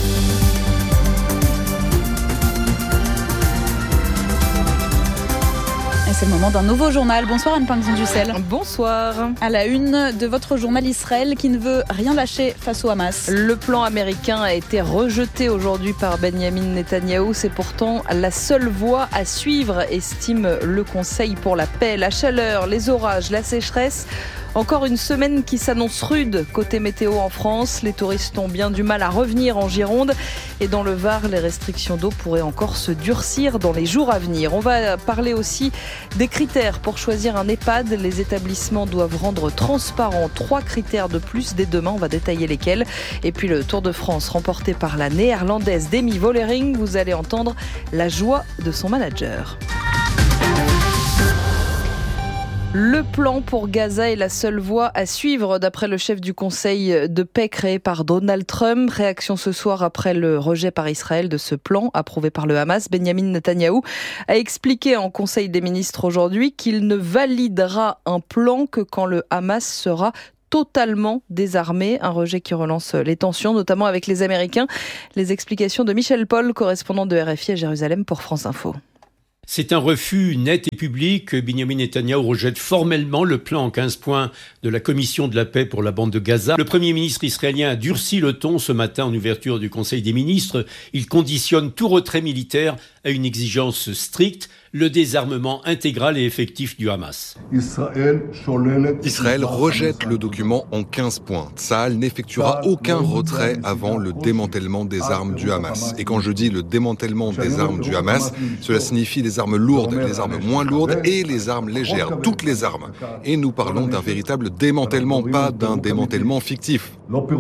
S2: Et c'est le moment d'un nouveau journal. Bonsoir Anne Pinxon-Dussel.
S6: Bonsoir.
S2: À la une de votre journal Israël qui ne veut rien lâcher face au Hamas.
S6: Le plan américain a été rejeté aujourd'hui par Benjamin Netanyahou. C'est pourtant la seule voie à suivre, estime le Conseil pour la paix. La chaleur, les orages, la sécheresse
S4: Encore une semaine qui s'annonce rude côté météo en France. Les touristes ont bien du mal à revenir en Gironde. Et dans le Var, les restrictions d'eau pourraient encore se durcir dans les jours à venir. On va parler aussi des critères pour choisir un EHPAD. Les établissements doivent rendre transparent trois critères de plus. Dès demain, on va détailler lesquels. Et puis le Tour de France remporté par la néerlandaise Demi Vollering. Vous allez entendre la joie de son manager. Le plan pour Gaza est la seule voie à suivre, d'après le chef du conseil de paix créé par Donald Trump. Réaction ce soir après le rejet par Israël de ce plan approuvé par le Hamas. Benjamin Netanyahou a expliqué en conseil des ministres aujourd'hui qu'il ne validera un plan que quand le Hamas sera totalement désarmé, un rejet qui relance les tensions, notamment avec les Américains. Les explications de Michel Paul, correspondant de R F I à Jérusalem pour France Info.
S5: C'est un refus net et public. Benjamin Netanyahou rejette formellement le plan en quinze points de la Commission de la paix pour la bande de Gaza. Le Premier ministre israélien a durci le ton ce matin en ouverture du Conseil des ministres. Il conditionne tout retrait militaire à une exigence stricte, le désarmement intégral et effectif du Hamas.
S23: Israël rejette le document en quinze points. Tsahal n'effectuera aucun retrait avant le démantèlement des armes du Hamas. Et quand je dis le démantèlement des armes du Hamas, cela signifie les armes lourdes, les armes moins lourdes et les armes légères, toutes les armes. Et nous parlons d'un véritable démantèlement, pas d'un démantèlement fictif.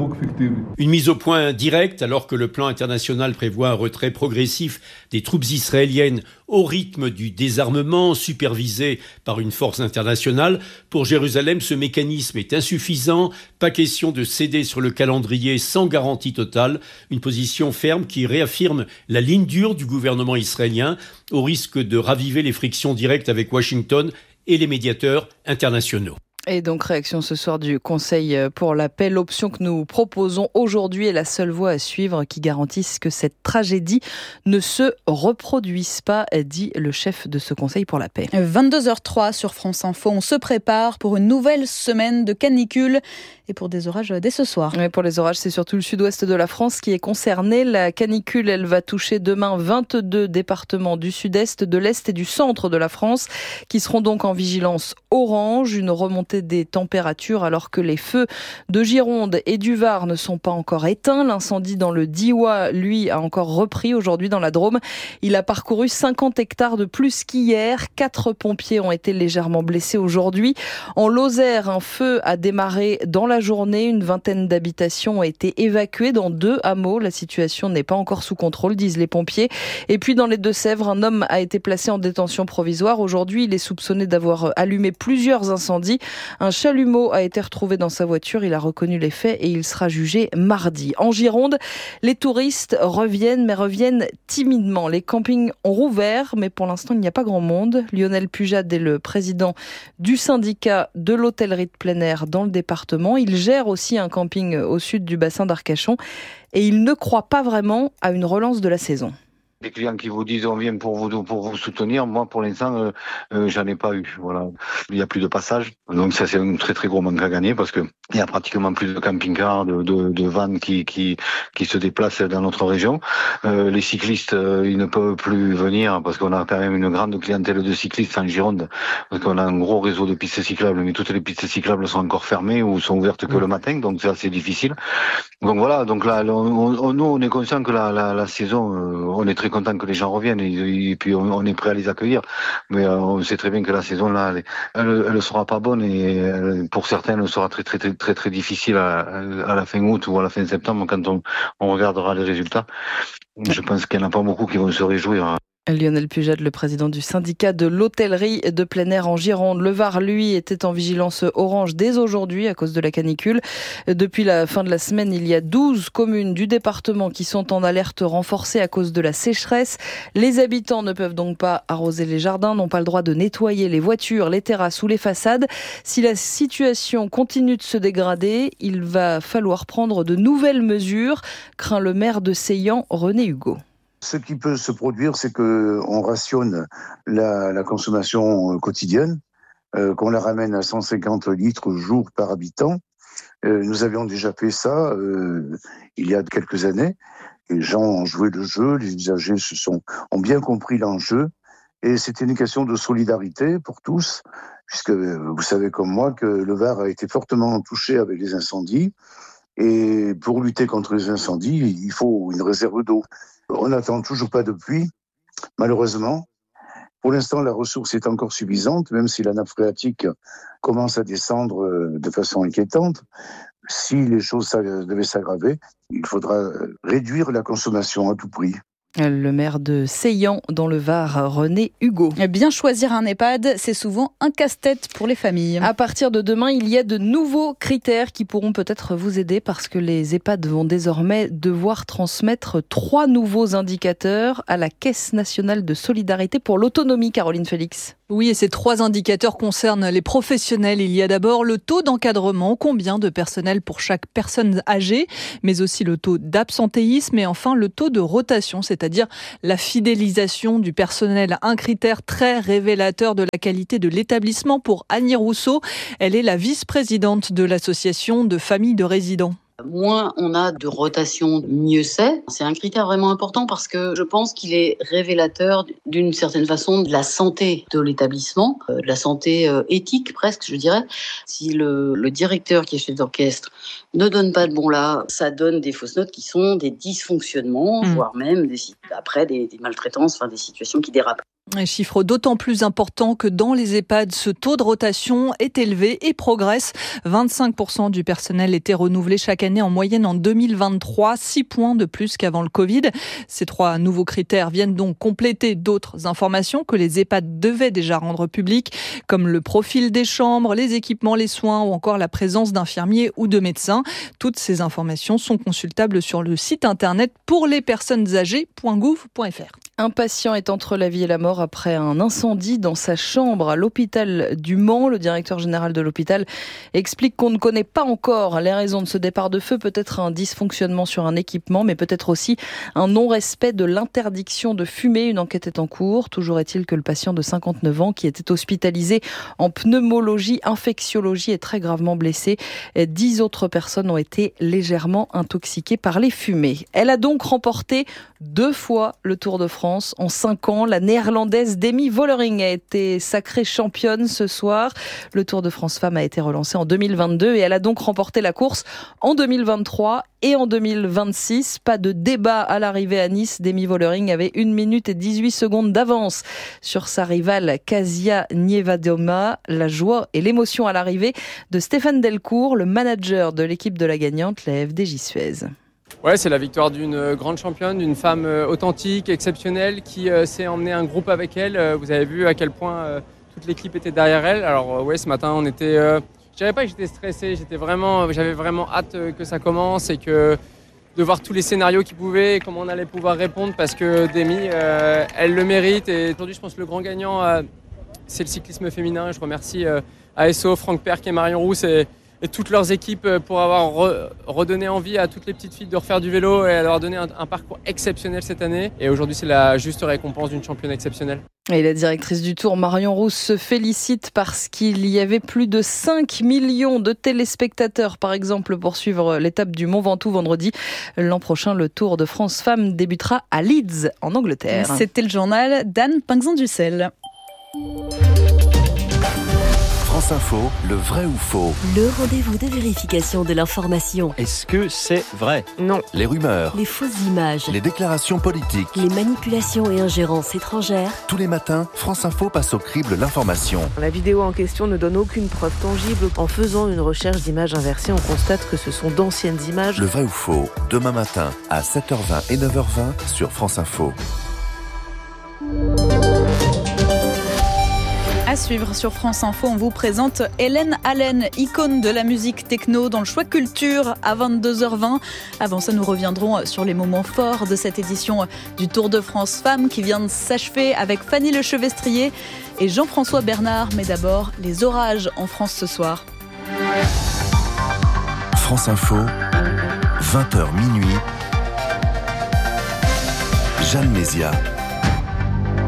S5: Une mise au point directe alors que le plan international prévoit un retrait progressif des troupes israéliennes au rythme du désarmement supervisé par une force internationale. Pour Jérusalem, ce mécanisme est insuffisant. Pas question de céder sur le calendrier sans garantie totale. Une position ferme qui réaffirme la ligne dure du gouvernement israélien au risque de raviver les frictions directes avec Washington et les médiateurs internationaux.
S4: Et donc, réaction ce soir du Conseil pour la paix. L'option que nous proposons aujourd'hui est la seule voie à suivre qui garantisse que cette tragédie ne se reproduise pas, dit le chef de ce Conseil pour la paix.
S2: vingt-deux heures trois sur France Info. On se prépare pour une nouvelle semaine de canicule et pour des orages dès ce soir.
S4: Oui, pour les orages, c'est surtout le sud-ouest de la France qui est concerné. La canicule, elle va toucher demain vingt-deux départements du sud-est, de l'est et du centre de la France qui seront donc en vigilance orange. Une remontée des températures alors que les feux de Gironde et du Var ne sont pas encore éteints. L'incendie dans le Diois, lui, a encore repris aujourd'hui dans la Drôme. Il a parcouru cinquante hectares de plus qu'hier. Quatre pompiers ont été légèrement blessés aujourd'hui. En Lozère, un feu a démarré dans la journée. Une vingtaine d'habitations ont été évacuées dans deux hameaux. La situation n'est pas encore sous contrôle, disent les pompiers. Et puis dans les Deux-Sèvres, un homme a été placé en détention provisoire. Aujourd'hui, il est soupçonné d'avoir allumé plusieurs incendies. Un chalumeau a été retrouvé dans sa voiture. Il a reconnu les faits et il sera jugé mardi. En Gironde, les touristes reviennent, mais reviennent timidement. Les campings ont rouvert, mais pour l'instant, il n'y a pas grand monde. Lionel Pujade est le président du syndicat de l'hôtellerie de plein air dans le département. Il gère aussi un camping au sud du bassin d'Arcachon et il ne croit pas vraiment à une relance de la saison.
S24: Des clients qui vous disent on vient pour vous pour vous soutenir, moi pour l'instant euh, euh, j'en ai pas eu. Voilà, il y a plus de passage, donc ça c'est un très très gros manque à gagner parce que il y a pratiquement plus de camping-cars, de, de, de vannes qui qui qui se déplacent dans notre région. Euh, les cyclistes euh, ils ne peuvent plus venir parce qu'on a quand même une grande clientèle de cyclistes en Gironde parce qu'on a un gros réseau de pistes cyclables, mais toutes les pistes cyclables sont encore fermées ou sont ouvertes que le matin, donc c'est assez difficile. Donc voilà, donc là on, on, nous on est conscient que la la, la saison, euh, on est très content que les gens reviennent et, et puis on, on est prêt à les accueillir, mais euh, on sait très bien que la saison là elle, elle, elle sera pas bonne et elle, pour certains elle sera très très très très très difficile à, à la fin août ou à la fin septembre quand on, on regardera les résultats. Je pense qu'il n'y en a pas beaucoup qui vont se réjouir.
S4: Lionel Pujade, le président du syndicat de l'hôtellerie de plein air en Gironde. Le Var, lui, était en vigilance orange dès aujourd'hui à cause de la canicule. Depuis la fin de la semaine, il y a douze communes du département qui sont en alerte renforcée à cause de la sécheresse. Les habitants ne peuvent donc pas arroser les jardins, n'ont pas le droit de nettoyer les voitures, les terrasses ou les façades. Si la situation continue de se dégrader, il va falloir prendre de nouvelles mesures, craint le maire de Seillan, René Hugo.
S25: Ce qui peut se produire, c'est qu'on rationne la, la consommation quotidienne, euh, qu'on la ramène à cent cinquante litres jour par habitant. Euh, nous avions déjà fait ça euh, il y a quelques années. Les gens ont joué le jeu, les usagers se sont, ont bien compris l'enjeu. Et c'était une question de solidarité pour tous. puisque vous savez comme moi que le Var a été fortement touché avec les incendies. Et pour lutter contre les incendies, il faut une réserve d'eau. On n'attend toujours pas de pluie, malheureusement. Pour l'instant, la ressource est encore suffisante, même si la nappe phréatique commence à descendre de façon inquiétante. Si les choses devaient s'aggraver, il faudra réduire la consommation à tout prix.
S4: Le maire de Seillan, dans le Var, René Hugo.
S2: Bien choisir un EHPAD, c'est souvent un casse-tête pour les familles.
S4: À partir de demain, il y a de nouveaux critères qui pourront peut-être vous aider parce que les EHPAD vont désormais devoir transmettre trois nouveaux indicateurs à la Caisse nationale de solidarité pour l'autonomie, Caroline Félix.
S1: Oui, et ces trois indicateurs concernent les professionnels. Il y a d'abord le taux d'encadrement, combien de personnel pour chaque personne âgée, mais aussi le taux d'absentéisme et enfin le taux de rotation, c'est-à-dire la fidélisation du personnel. Un critère très révélateur de la qualité de l'établissement pour Annie Rousseau. Elle est la vice-présidente de l'association de familles de résidents.
S3: Moins on a de rotation, mieux c'est. C'est un critère vraiment important parce que je pense qu'il est révélateur d'une certaine façon de la santé de l'établissement, de la santé éthique presque, je dirais. Si le, le directeur qui est chef d'orchestre ne donne pas de bon là, ça donne des fausses notes qui sont des dysfonctionnements, mmh. voire même des, après des, des maltraitances, enfin des situations qui dérapent.
S1: Un chiffre d'autant plus important que dans les EHPAD, ce taux de rotation est élevé et progresse. vingt-cinq pour cent du personnel était renouvelé chaque année en moyenne en deux mille vingt-trois, six points de plus qu'avant le Covid. Ces trois nouveaux critères viennent donc compléter d'autres informations que les EHPAD devaient déjà rendre publiques, comme le profil des chambres, les équipements, les soins ou encore la présence d'infirmiers ou de médecins. Toutes ces informations sont consultables sur le site internet pour les personnes âgées point gouv point f r.
S4: Un patient est entre la vie et la mort après un incendie dans sa chambre à l'hôpital du Mans. Le directeur général de l'hôpital explique qu'on ne connaît pas encore les raisons de ce départ de feu. Peut-être un dysfonctionnement sur un équipement, mais peut-être aussi un non-respect de l'interdiction de fumer. Une enquête est en cours. Toujours est-il que le patient de cinquante-neuf ans qui était hospitalisé en pneumologie, infectiologie est très gravement blessé. Dix autres personnes ont été légèrement intoxiquées par les fumées. Elle a donc remporté deux fois le Tour de France. En cinq ans, la néerlandaise Demi Vollering a été sacrée championne ce soir. Le Tour de France Femmes a été relancé en deux mille vingt-deux et elle a donc remporté la course en deux mille vingt-trois et en deux mille vingt-six. Pas de débat à l'arrivée à Nice. Demi Vollering avait une minute et dix-huit secondes d'avance sur sa rivale Kasia Niewiadoma. La joie et l'émotion à l'arrivée de Stéphane Delcourt, le manager de l'équipe de la gagnante, la F D J Suez.
S7: Ouais, c'est la victoire d'une grande championne, d'une femme authentique, exceptionnelle, qui euh, s'est emmené un groupe avec elle. Vous avez vu à quel point euh, toute l'équipe était derrière elle. Alors euh, ouais, ce matin, on était, euh, je dirais pas que j'étais stressé, j'étais vraiment, j'avais vraiment hâte que ça commence et que de voir tous les scénarios qui pouvaient et comment on allait pouvoir répondre parce que Demi, euh, elle le mérite. Et aujourd'hui, je pense que le grand gagnant, euh, c'est le cyclisme féminin. Je remercie euh, A S O, Franck Perck et Marion Rousse et et toutes leurs équipes pour avoir re- redonné envie à toutes les petites filles de refaire du vélo et à leur donner un, un parcours exceptionnel cette année. Et aujourd'hui, c'est la juste récompense d'une championne exceptionnelle.
S4: Et la directrice du Tour, Marion Rousse, se félicite parce qu'il y avait plus de cinq millions de téléspectateurs, par exemple, pour suivre l'étape du Mont Ventoux vendredi. L'an prochain, le Tour de France Femmes débutera à Leeds, en Angleterre.
S2: C'était le journal d'Anne Pinxon-Dussel.
S8: France Info, le vrai ou faux?
S9: Le rendez-vous de vérification de l'information.
S8: Est-ce que c'est vrai?
S9: Non.
S8: Les rumeurs,
S9: les fausses images,
S8: les déclarations politiques,
S9: les manipulations et ingérences étrangères.
S8: Tous les matins, France Info passe au crible l'information.
S26: La vidéo en question ne donne aucune preuve tangible. En faisant une recherche d'images inversées, on constate que ce sont d'anciennes images.
S8: Le vrai ou faux, demain matin à sept heures vingt et neuf heures vingt sur France Info.
S2: À suivre sur France Info, on vous présente Hélène Allen, icône de la musique techno dans le choix culture à vingt-deux heures vingt. Avant ça, nous reviendrons sur les moments forts de cette édition du Tour de France Femmes qui vient de s'achever avec Fanny Lechevestrier et Jean-François Bernard. Mais d'abord, les orages en France ce soir.
S8: France Info, vingt heures minuit. Jeanne Mézia.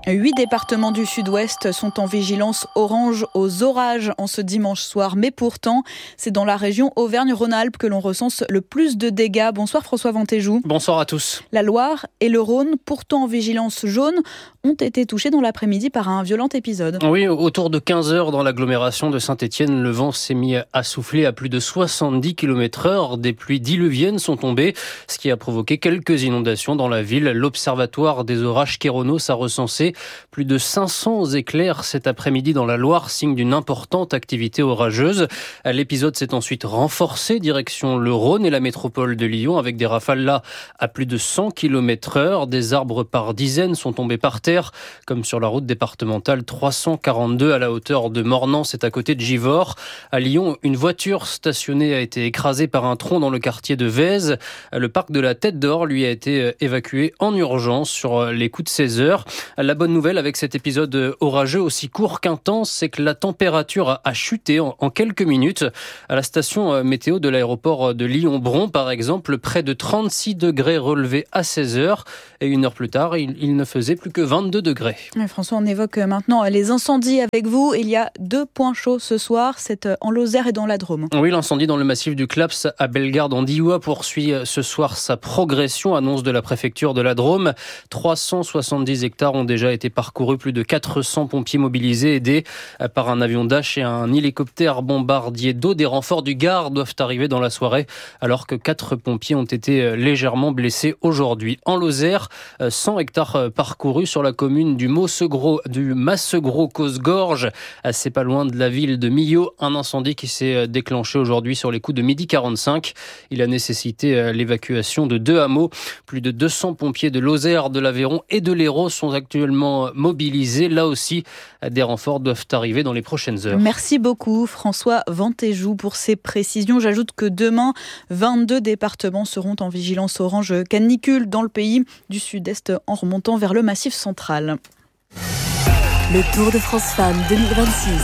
S2: Huit départements du sud-ouest sont en vigilance orange aux orages en ce dimanche soir. Mais pourtant, c'est dans la région Auvergne-Rhône-Alpes que l'on recense le plus de dégâts. Bonsoir François Vantéjou.
S10: Bonsoir à tous.
S2: La Loire et le Rhône, pourtant en vigilance jaune, ont été touchés dans l'après-midi par un violent épisode.
S10: Oui, autour de quinze heures dans l'agglomération de Saint-Étienne, le vent s'est mis à souffler à plus de soixante-dix kilomètres heure. Des pluies diluviennes sont tombées, ce qui a provoqué quelques inondations dans la ville. L'Observatoire des orages Kéronos a recensé plus de cinq cents éclairs cet après-midi dans la Loire, signe d'une importante activité orageuse. L'épisode s'est ensuite renforcé direction le Rhône et la métropole de Lyon, avec des rafales là à plus de cent kilomètres heure. Des arbres par dizaines sont tombés par terre, comme sur la route départementale trois cent quarante-deux à la hauteur de Mornan, c'est à côté de Givors. À Lyon, une voiture stationnée a été écrasée par un tronc dans le quartier de Vèze. Le parc de la Tête d'Or, lui, a été évacué en urgence sur les coups de seize heures. La bonne nouvelle avec cet épisode orageux aussi court qu'intense, c'est que la température a chuté en quelques minutes. À la station météo de l'aéroport de Lyon-Bron, par exemple, près de trente-six degrés relevés à seize heures. Et une heure plus tard, il ne faisait plus que vingt-deux degrés.
S2: François, on évoque maintenant les incendies avec vous. Il y a deux points chauds ce soir, c'est en Lozère et dans la Drôme.
S10: Oui, l'incendie dans le massif du Claps à Bellegarde en Diois poursuit ce soir sa progression, annonce de la préfecture de la Drôme. trois cent soixante-dix hectares ont déjà été parcourus, plus de quatre cents pompiers mobilisés, aidés par un avion Dash et un hélicoptère bombardier d'eau. Des renforts du Gard doivent arriver dans la soirée, alors que quatre pompiers ont été légèrement blessés aujourd'hui. En Lozère, cent hectares parcourus sur la commune du Massegros, du Massegros-Cosgorge. C'est pas loin de la ville de Millau. Un incendie qui s'est déclenché aujourd'hui sur les coups de midi quarante-cinq. Il a nécessité l'évacuation de deux hameaux. Plus de deux cents pompiers de Lozère, de l'Aveyron et de l'Hérault sont actuellement mobilisés. Là aussi, des renforts doivent arriver dans les prochaines heures.
S2: Merci beaucoup François Vantéjou pour ces précisions. J'ajoute que demain, vingt-deux départements seront en vigilance orange canicule dans le pays, du sud-est en remontant vers le massif central.
S9: Le Tour de France Femmes deux mille vingt-six.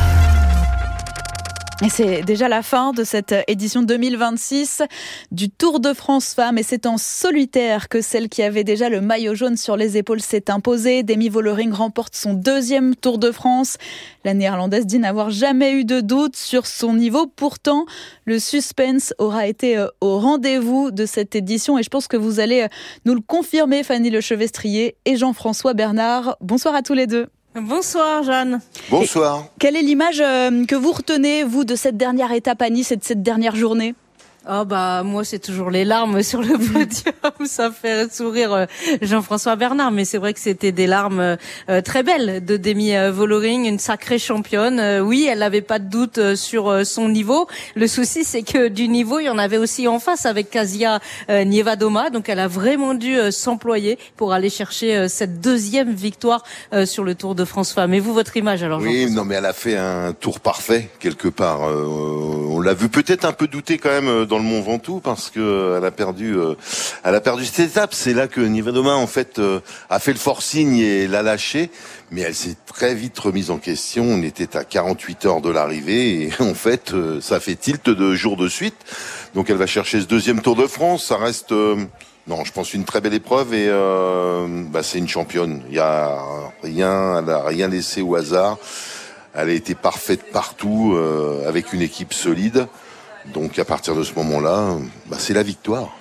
S2: Et c'est déjà la fin de cette édition deux mille vingt-six du Tour de France Femmes. Et c'est en solitaire que celle qui avait déjà le maillot jaune sur les épaules s'est imposée. Demi Vollering remporte son deuxième Tour de France. La néerlandaise dit n'avoir jamais eu de doute sur son niveau. Pourtant, le suspense aura été au rendez-vous de cette édition. Et je pense que vous allez nous le confirmer, Fanny Lechevestrier et Jean-François Bernard. Bonsoir à tous les deux.
S11: Bonsoir Jeanne.
S16: Bonsoir.
S2: Et quelle est l'image que vous retenez, vous, de cette dernière étape à Nice et de cette dernière journée ?
S11: Oh bah moi c'est toujours les larmes sur le podium, ça fait sourire Jean-François Bernard, mais c'est vrai que c'était des larmes euh, très belles de Demi Vollering, une sacrée championne. Euh, oui, elle n'avait pas de doute sur euh, son niveau. Le souci c'est que du niveau il y en avait aussi en face avec Kasia euh, Nievadoma, donc elle a vraiment dû euh, s'employer pour aller chercher euh, cette deuxième victoire euh, sur le Tour de France Femmes. Et vous, votre image alors?
S12: Oui, non mais elle a fait un tour parfait quelque part. Euh, on l'a vu peut-être un peu douter quand même dans le Mont Ventoux parce que elle a perdu, euh, elle a perdu cette étape. C'est là que Nievadoma en fait euh, a fait le forcing et l'a lâché, mais elle s'est très vite remise en question. On était à quarante-huit heures de l'arrivée et en fait euh, ça fait tilt deux jours de suite. Donc elle va chercher ce deuxième Tour de France. Ça reste, euh, non, je pense une très belle épreuve et euh, bah, c'est une championne. Il y a rien, elle a rien laissé au hasard. Elle a été parfaite partout euh, avec une équipe solide. Donc à partir de ce moment-là, bah, c'est la victoire.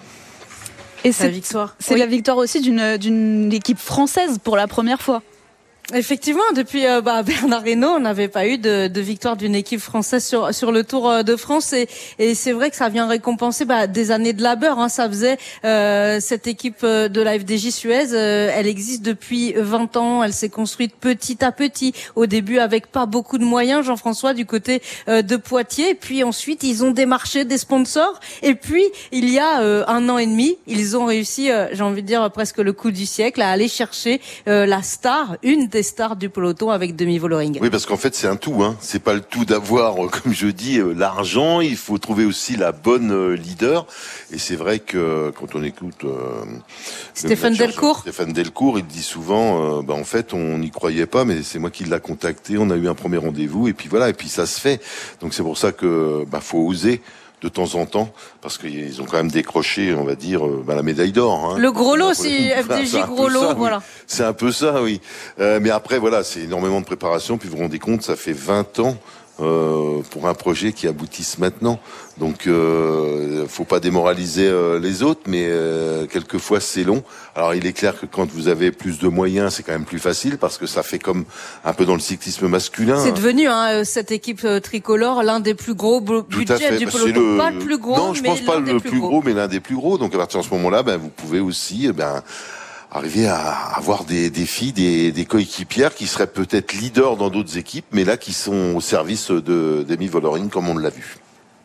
S2: Et c'est la victoire. C'est oui. la victoire aussi d'une d'une équipe française pour la première fois.
S11: Effectivement, depuis euh, bah, Bernard Hinault, on n'avait pas eu de, de victoire d'une équipe française sur sur le Tour de France et, et c'est vrai que ça vient récompenser bah, des années de labeur. Hein, ça faisait euh, cette équipe de la F D J Suez, euh, elle existe depuis vingt ans. Elle s'est construite petit à petit. Au début, avec pas beaucoup de moyens, Jean-François, du côté euh, de Poitiers. Et puis ensuite, ils ont démarché des sponsors. Et puis, il y a euh, un an et demi, ils ont réussi, euh, j'ai envie de dire presque le coup du siècle, à aller chercher euh, la star, une des stars du peloton avec Demi Vollering.
S12: Oui, parce qu'en fait, c'est un tout. Hein. C'est pas le tout d'avoir, comme je dis, l'argent. Il faut trouver aussi la bonne leader. Et c'est vrai que quand on écoute euh,
S11: Stéphane Delcourt,
S12: Stéphane Delcourt, il dit souvent, euh, bah, en fait, on n'y croyait pas, mais c'est moi qui l'a contacté. On a eu un premier rendez-vous, et puis voilà, et puis ça se fait. Donc c'est pour ça que bah, faut oser de temps en temps, parce qu'ils ont quand même décroché, on va dire, euh, bah, la médaille d'or. Hein.
S11: Le gros lot, si F D J gros lot,
S12: ça,
S11: voilà.
S12: Oui. C'est un peu ça, oui. Euh, mais après, voilà, c'est énormément de préparation. Puis vous vous rendez compte, ça fait vingt ans euh, pour un projet qui aboutisse maintenant. Donc, euh, faut pas démoraliser euh, les autres, mais euh, quelquefois c'est long. Alors, il est clair que quand vous avez plus de moyens, c'est quand même plus facile parce que ça fait comme un peu dans le cyclisme masculin.
S11: C'est devenu hein, cette équipe tricolore l'un des plus gros budgets du peloton.
S12: Le...
S11: Pas le plus gros,
S12: non, je
S11: mais
S12: pense pas
S11: l'un
S12: le
S11: des
S12: plus
S11: plus
S12: gros,
S11: gros,
S12: mais l'un des plus gros. Donc, à partir de ce moment-là, ben, vous pouvez aussi, ben. arriver à avoir des, des filles, des, des coéquipières qui seraient peut-être leaders dans d'autres équipes, mais là qui sont au service de d'Amy Vollering, comme on l'a vu.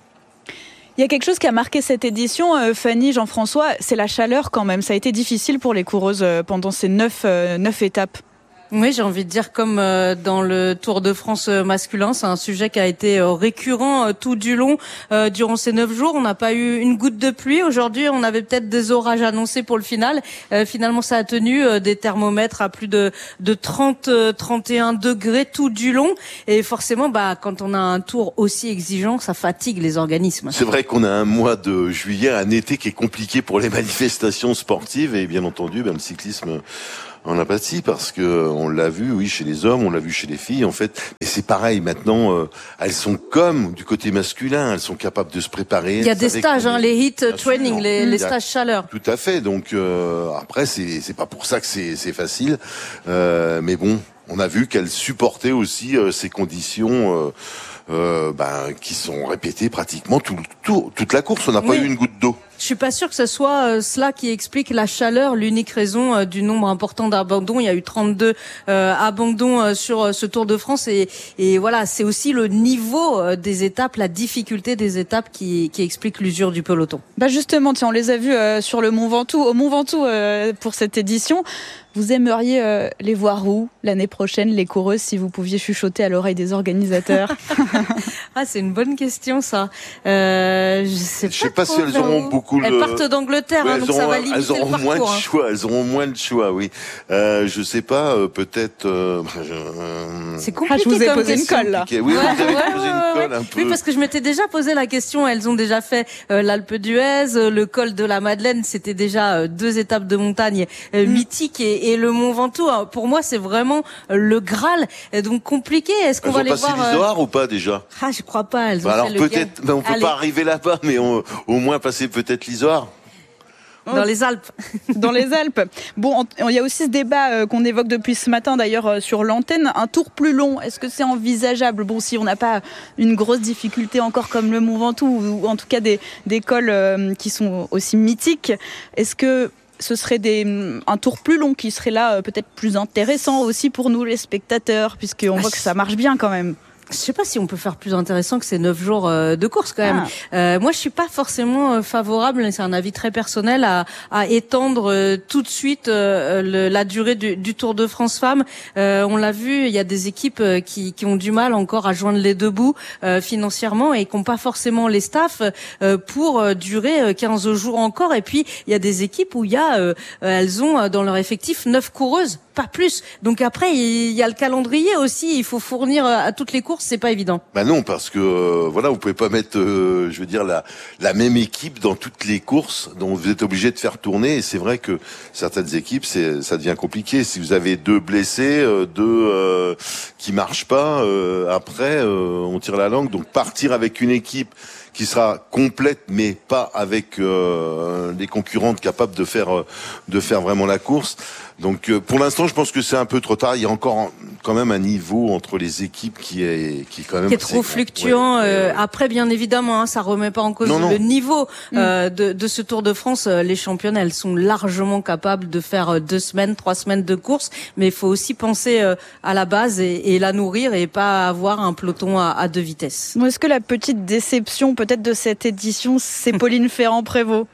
S2: Il y a quelque chose qui a marqué cette édition, euh, Fanny, Jean-François, c'est la chaleur quand même. Ça a été difficile pour les coureuses euh, pendant ces neuf, euh, neuf étapes.
S11: Oui, j'ai envie de dire comme euh, dans le Tour de France masculin, c'est un sujet qui a été euh, récurrent euh, tout du long euh, durant ces neuf jours. On n'a pas eu une goutte de pluie. Aujourd'hui, on avait peut-être des orages annoncés pour le final. Euh, finalement, ça a tenu euh, des thermomètres à plus de de trente, trente et un degrés tout du long. Et forcément, bah quand on a un tour aussi exigeant, ça fatigue les organismes.
S12: C'est vrai qu'on a un mois de juillet, un été qui est compliqué pour les manifestations sportives et bien entendu, ben, le cyclisme en apathie parce que on l'a vu, oui, chez les hommes, on l'a vu chez les filles, en fait. Et c'est pareil, maintenant, euh, elles sont comme du côté masculin, elles sont capables de se préparer.
S11: Il y a des stages, hein, les heat training, les, les stages chaleur.
S12: Tout à fait. Donc euh, après, c'est c'est pas pour ça que c'est c'est facile, euh, mais bon, on a vu qu'elles supportaient aussi euh, ces conditions. Euh, Euh, ben, qui sont répétées pratiquement tout, tout, toute la course. On n'a pas
S11: oui.
S12: eu une goutte d'eau.
S11: Je suis pas sûre que ce soit euh, cela qui explique la chaleur, l'unique raison euh, du nombre important d'abandons. Il y a eu trente-deux euh, abandons euh, sur euh, ce Tour de France et, et voilà, c'est aussi le niveau euh, des étapes, la difficulté des étapes qui, qui explique l'usure du peloton.
S2: Bah justement, tiens, on les a vus euh, sur le Mont Ventoux, au Mont Ventoux euh, pour cette édition. Vous aimeriez euh, les voir où l'année prochaine, les coureuses, si vous pouviez chuchoter à l'oreille des organisateurs?
S11: Ah, c'est une bonne question, ça. Euh, je sais
S12: je
S11: pas,
S12: sais pas si elles auront beaucoup.
S11: Elles
S12: le...
S11: partent d'Angleterre,
S12: ouais,
S11: hein, donc
S12: auront,
S11: ça va limiter
S12: elles auront
S11: le parcours,
S12: moins de
S11: hein.
S12: choix. Elles auront moins de choix, oui. Euh, je sais pas, euh, peut-être. Euh, euh...
S11: C'est compliqué.
S2: Ah, je vous ai
S11: comme
S2: posé
S11: question.
S2: une colle là.
S12: Oui,
S11: ouais,
S12: vous avez
S11: ouais,
S12: posé
S11: ouais,
S12: une colle
S11: ouais.
S12: un peu.
S11: Oui, parce que je m'étais déjà posé la question. Elles ont déjà fait euh, l'Alpe d'Huez, euh, le col de la Madeleine. C'était déjà euh, deux étapes de montagne euh, mm. mythiques et, et le Mont Ventoux. Hein, pour moi, c'est vraiment euh, le Graal. Et donc compliqué. Est-ce qu'on
S12: elles
S11: va
S12: ont
S11: les
S12: passé
S11: voir
S12: l'Isoire euh... ou pas déjà?
S11: Ah, je crois pas. Elles ont
S12: bah alors
S11: fait le
S12: peut-être. Ben on peut
S11: Allez.
S12: pas arriver là-bas, mais on, au moins passer peut-être l'Isoire.
S11: Dans les Alpes.
S2: Dans les Alpes. Bon, il y a aussi ce débat euh, qu'on évoque depuis ce matin, d'ailleurs, euh, sur l'antenne. Un tour plus long, est-ce que c'est envisageable? Bon, si on n'a pas une grosse difficulté encore comme le Mont Ventoux, ou, ou en tout cas des, des cols euh, qui sont aussi mythiques, est-ce que ce serait des, un tour plus long qui serait là euh, peut-être plus intéressant aussi pour nous, les spectateurs, puisqu'on voit que ça marche bien quand même?
S11: Je sais pas si on peut faire plus intéressant que ces neuf jours de course quand même. Ah. Euh, moi, je suis pas forcément favorable, c'est un avis très personnel, à, à étendre euh, tout de suite euh, le, la durée du, du Tour de France Femmes. Euh, on l'a vu, il y a des équipes qui, qui ont du mal encore à joindre les deux bouts euh, financièrement et qui n'ont pas forcément les staffs euh, pour euh, durer quinze jours encore. Et puis, il y a des équipes où il y a, euh, elles ont dans leur effectif neuf coureuses, pas plus. Donc après, il y a le calendrier aussi. Il faut fournir à toutes les courses. C'est pas évident.
S12: Bah non, parce que euh, voilà, vous pouvez pas mettre, euh, je veux dire, la la même équipe dans toutes les courses, donc vous êtes obligé de faire tourner. Et c'est vrai que certaines équipes, c'est ça devient compliqué. Si vous avez deux blessés, euh, deux euh, qui marchent pas, euh, après euh, on tire la langue. Donc partir avec une équipe qui sera complète, mais pas avec euh, des concurrentes capables de faire euh, de faire vraiment la course. Donc euh, pour l'instant, je pense que c'est un peu trop tard. Il y a encore quand même un niveau entre les équipes qui est qui est quand même
S11: qui est trop fluctuant. Ouais, euh, ouais. Après, bien évidemment, hein, ça remet pas en cause non, non. le niveau euh, mm. de, de ce Tour de France. Les championnes, elles sont largement capables de faire deux semaines, trois semaines de course, mais il faut aussi penser euh, à la base et, et la nourrir et pas avoir un peloton à, à deux vitesses.
S2: Est-ce que la petite déception peut-être de cette édition, c'est Pauline Ferrand-Prévot?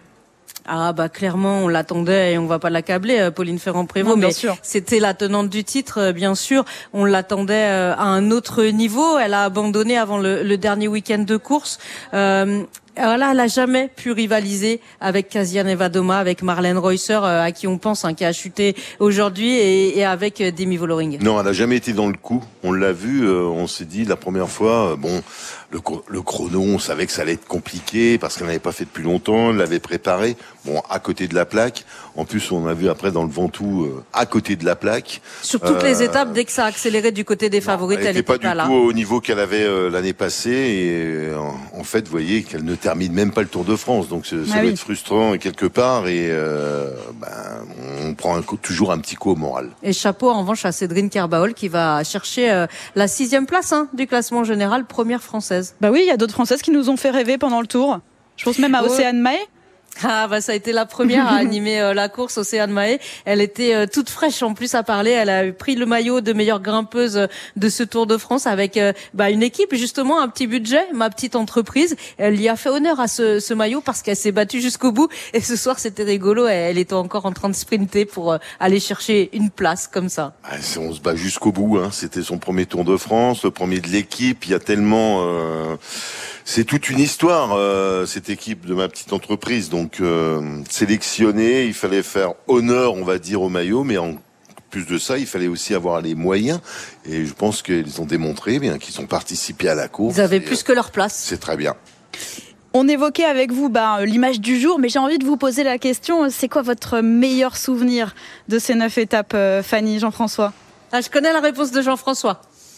S11: Ah bah clairement on l'attendait et on va pas l'accabler, Pauline Ferrand-Prévot, mais sûr. C'était la tenante du titre, bien sûr. On l'attendait à un autre niveau. Elle a abandonné avant le, le dernier week-end de course. Euh, Voilà, elle n'a jamais pu rivaliser avec Kasia Nevadoma, avec Marlène Reusser, euh, à qui on pense, hein, qui a chuté aujourd'hui, et, et avec euh, Demi Vollering.
S12: Non, elle n'a jamais été dans le coup. On l'a vu, euh, on s'est dit la première fois, euh, bon, le, le chrono, on savait que ça allait être compliqué parce qu'elle n'avait pas fait depuis longtemps, elle l'avait préparé, bon, à côté de la plaque. En plus, on a vu après dans le Ventoux, euh, à côté de la plaque.
S11: Sur toutes euh, les étapes, dès que ça a accéléré du côté des favorites,
S12: elle
S11: elle n'était
S12: pas,
S11: pas,
S12: pas
S11: là.
S12: du tout au niveau qu'elle avait euh, l'année passée. Et euh, en fait, vous voyez qu'elle ne termine même pas le Tour de France. Donc ça, ça
S11: ah
S12: doit
S11: oui.
S12: être frustrant quelque part. Et euh, ben, on prend un coup, toujours un petit coup au moral.
S11: Et chapeau en revanche à Cédrine Kerbaol qui va chercher euh, la sixième place hein, du classement général, première française.
S2: Bah oui, il y a d'autres Françaises qui nous ont fait rêver pendant le Tour. Je pense même à Océane Mahé.
S11: Ah bah ça a été la première à animer euh, la course, Océane Mahé. Elle était euh, toute fraîche en plus à parler. Elle a pris le maillot de meilleure grimpeuse euh, de ce Tour de France avec euh, bah, une équipe justement, un petit budget, ma petite entreprise. Elle y a fait honneur à ce, ce maillot parce qu'elle s'est battue jusqu'au bout. Et ce soir c'était rigolo. Elle était encore en train de sprinter pour euh, aller chercher une place comme ça.
S12: Ah, on se bat jusqu'au bout. Hein. C'était son premier Tour de France, le premier de l'équipe. Il y a tellement... Euh... C'est toute une histoire, euh, cette équipe de ma petite entreprise. Donc, euh, sélectionner, il fallait faire honneur, on va dire, au maillot, mais en plus de ça, il fallait aussi avoir les moyens. Et je pense qu'ils ont démontré bien qu'ils ont participé à la course.
S11: Ils avaient
S12: et,
S11: plus que leur place.
S12: C'est très bien.
S2: On évoquait avec vous bah, l'image du jour, mais j'ai envie de vous poser la question, c'est quoi votre meilleur souvenir de ces neuf étapes, euh, Fanny, Jean-François ?
S11: Ah, je connais la réponse de Jean-François.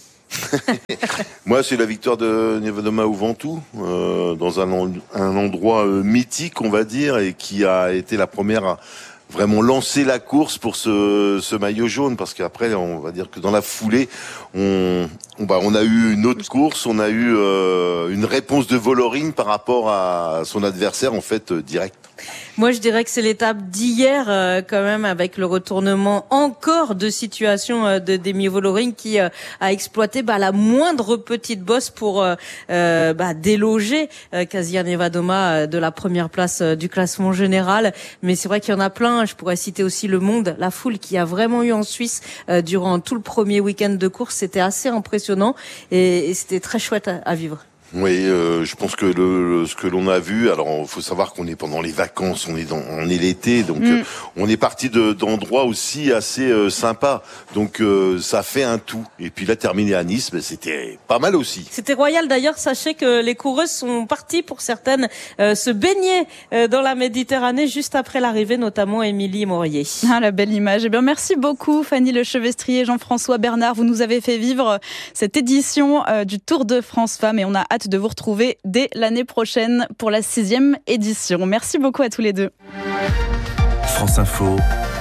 S12: Moi, c'est la victoire de Nevadoma au Ventoux, euh, dans un, un endroit euh, mythique, on va dire, et qui a été la première à vraiment lancer la course pour ce, ce maillot jaune, parce qu'après, on va dire que dans la foulée, on, on, bah, on a eu une autre course, on a eu euh, une réponse de Vollering par rapport à son adversaire, en fait, euh, direct.
S11: Moi, je dirais que c'est l'étape d'hier, euh, quand même, avec le retournement encore de situation euh, de Demi Vollering qui euh, a exploité bah, la moindre petite bosse pour euh, euh, bah, déloger euh, Kasia Nevadoma euh, de la première place euh, du classement général. Mais c'est vrai qu'il y en a plein. Je pourrais citer aussi le monde, la foule qui a vraiment eu en Suisse euh, durant tout le premier week-end de course. C'était assez impressionnant et, et c'était très chouette à, à vivre.
S12: Oui, euh, je pense que le, le ce que l'on a vu, alors il faut savoir qu'on est pendant les vacances, on est dans, on est l'été, donc mm. euh, on est parti de d'endroits aussi assez euh, sympas, donc euh, ça fait un tout. Et puis là, terminer à Nice, ben, c'était pas mal aussi.
S11: C'était royal d'ailleurs. Sachez que les coureuses sont parties pour certaines euh, se baigner euh, dans la Méditerranée juste après l'arrivée, notamment Émilie Maurier.
S2: Ah, la belle image. Eh bien, merci beaucoup Fanny Lechevestrier, Jean-François Bernard. Vous nous avez fait vivre cette édition euh, du Tour de France Femmes et on a hâte de vous retrouver dès l'année prochaine pour la sixième édition. Merci beaucoup à tous les deux.
S8: France Info,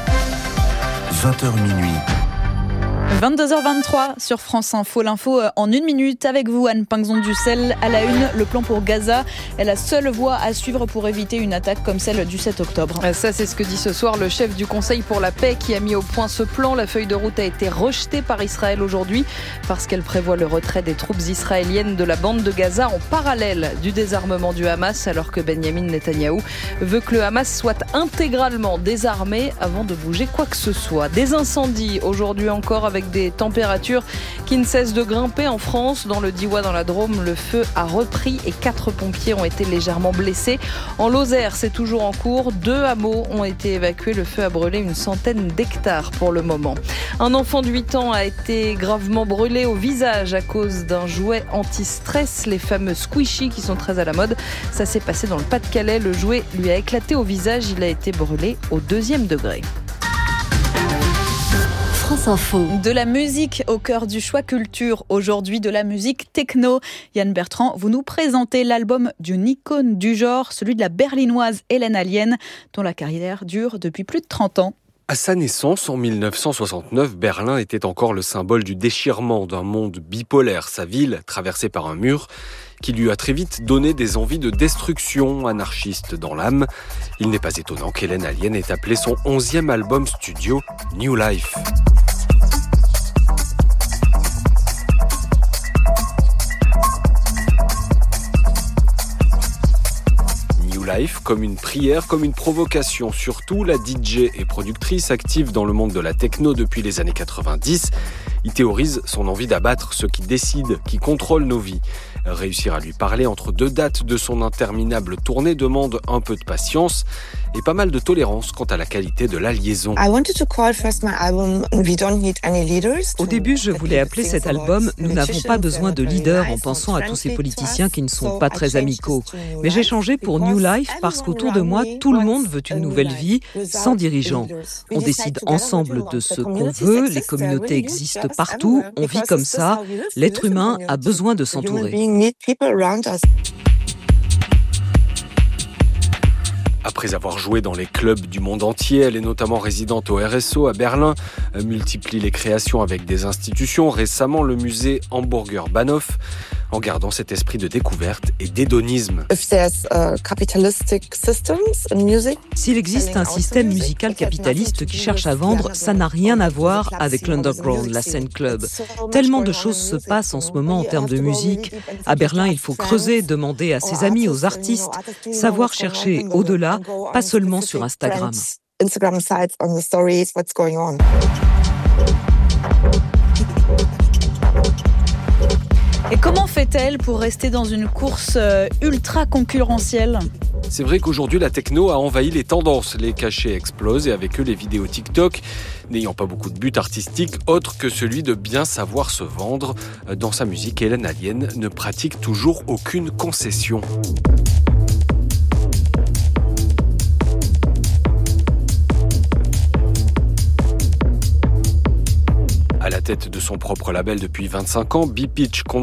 S8: vingt heures minuit.
S2: vingt-deux heures vingt-trois sur France Info. L'info en une minute avec vous, Anne Pinxon-Ducel. À la une, le plan pour Gaza est la seule voie à suivre pour éviter une attaque comme celle du sept octobre.
S4: Ça, c'est ce que dit ce soir le chef du Conseil pour la paix qui a mis au point ce plan. La feuille de route a été rejetée par Israël aujourd'hui parce qu'elle prévoit le retrait des troupes israéliennes de la bande de Gaza en parallèle du désarmement du Hamas, alors que Benjamin Netanyahou veut que le Hamas soit intégralement désarmé avant de bouger quoi que ce soit. Des incendies aujourd'hui encore avec des températures qui ne cessent de grimper en France. Dans le Diois, dans la Drôme, le feu a repris et quatre pompiers ont été légèrement blessés. En Lozère, c'est toujours en cours. Deux hameaux ont été évacués. Le feu a brûlé une centaine d'hectares pour le moment. Un enfant de huit ans a été gravement brûlé au visage à cause d'un jouet anti-stress, les fameux squishy qui sont très à la mode. Ça s'est passé dans le Pas-de-Calais. Le jouet lui a éclaté au visage. Il a été brûlé au deuxième degré.
S22: France Info.
S2: De la musique au cœur du choix culture. Aujourd'hui, de la musique techno. Yann Bertrand, vous nous présentez l'album d'une icône du genre, celui de la berlinoise Hélène Allienne, dont la carrière dure depuis plus de trente ans.
S14: À sa naissance, en mille neuf cent soixante-neuf, Berlin était encore le symbole du déchirement d'un monde bipolaire. Sa ville, traversée par un mur, qui lui a très vite donné des envies de destruction anarchiste dans l'âme. Il n'est pas étonnant qu'Hélène Allienne ait appelé son onzième album studio New Life. Life, comme une prière, comme une provocation. Surtout, la D J et productrice active dans le monde de la techno depuis les années quatre-vingt-dix, il théorise son envie d'abattre ceux qui décident, qui contrôlent nos vies. Réussir à lui parler entre deux dates de son interminable tournée demande un peu de patience et pas mal de tolérance quant à la qualité de la liaison.
S13: Au début, je voulais appeler cet album « Nous n'avons pas besoin de leaders » en pensant à tous ces politiciens qui ne sont pas très amicaux. Mais j'ai changé pour New Life parce qu'autour de moi, tout le monde veut une nouvelle vie sans dirigeants. On décide ensemble de ce qu'on veut, les communautés existent partout, on vit comme ça. L'être humain a besoin de s'entourer.
S14: Après avoir joué dans les clubs du monde entier, elle est notamment résidente au R S O à Berlin, multiplie les créations avec des institutions, récemment le musée Hamburger Bahnhof, en gardant cet esprit de découverte et d'hédonisme.
S13: S'il existe un système musical capitaliste qui cherche à vendre, ça n'a rien à voir avec l'underground, la scène club. Tellement de choses se passent en ce moment en termes de musique. À Berlin, il faut creuser, demander à ses amis, aux artistes, savoir chercher au-delà, pas seulement sur Instagram.
S2: Et comment fait-elle pour rester dans une course ultra concurrentielle ?
S14: C'est vrai qu'aujourd'hui, la techno a envahi les tendances. Les cachets explosent et avec eux, les vidéos TikTok. N'ayant pas beaucoup de but artistique, autre que celui de bien savoir se vendre. Dans sa musique, Hélène Allienne ne pratique toujours aucune concession. À la tête de son propre label depuis vingt-cinq ans, B-Pitch compte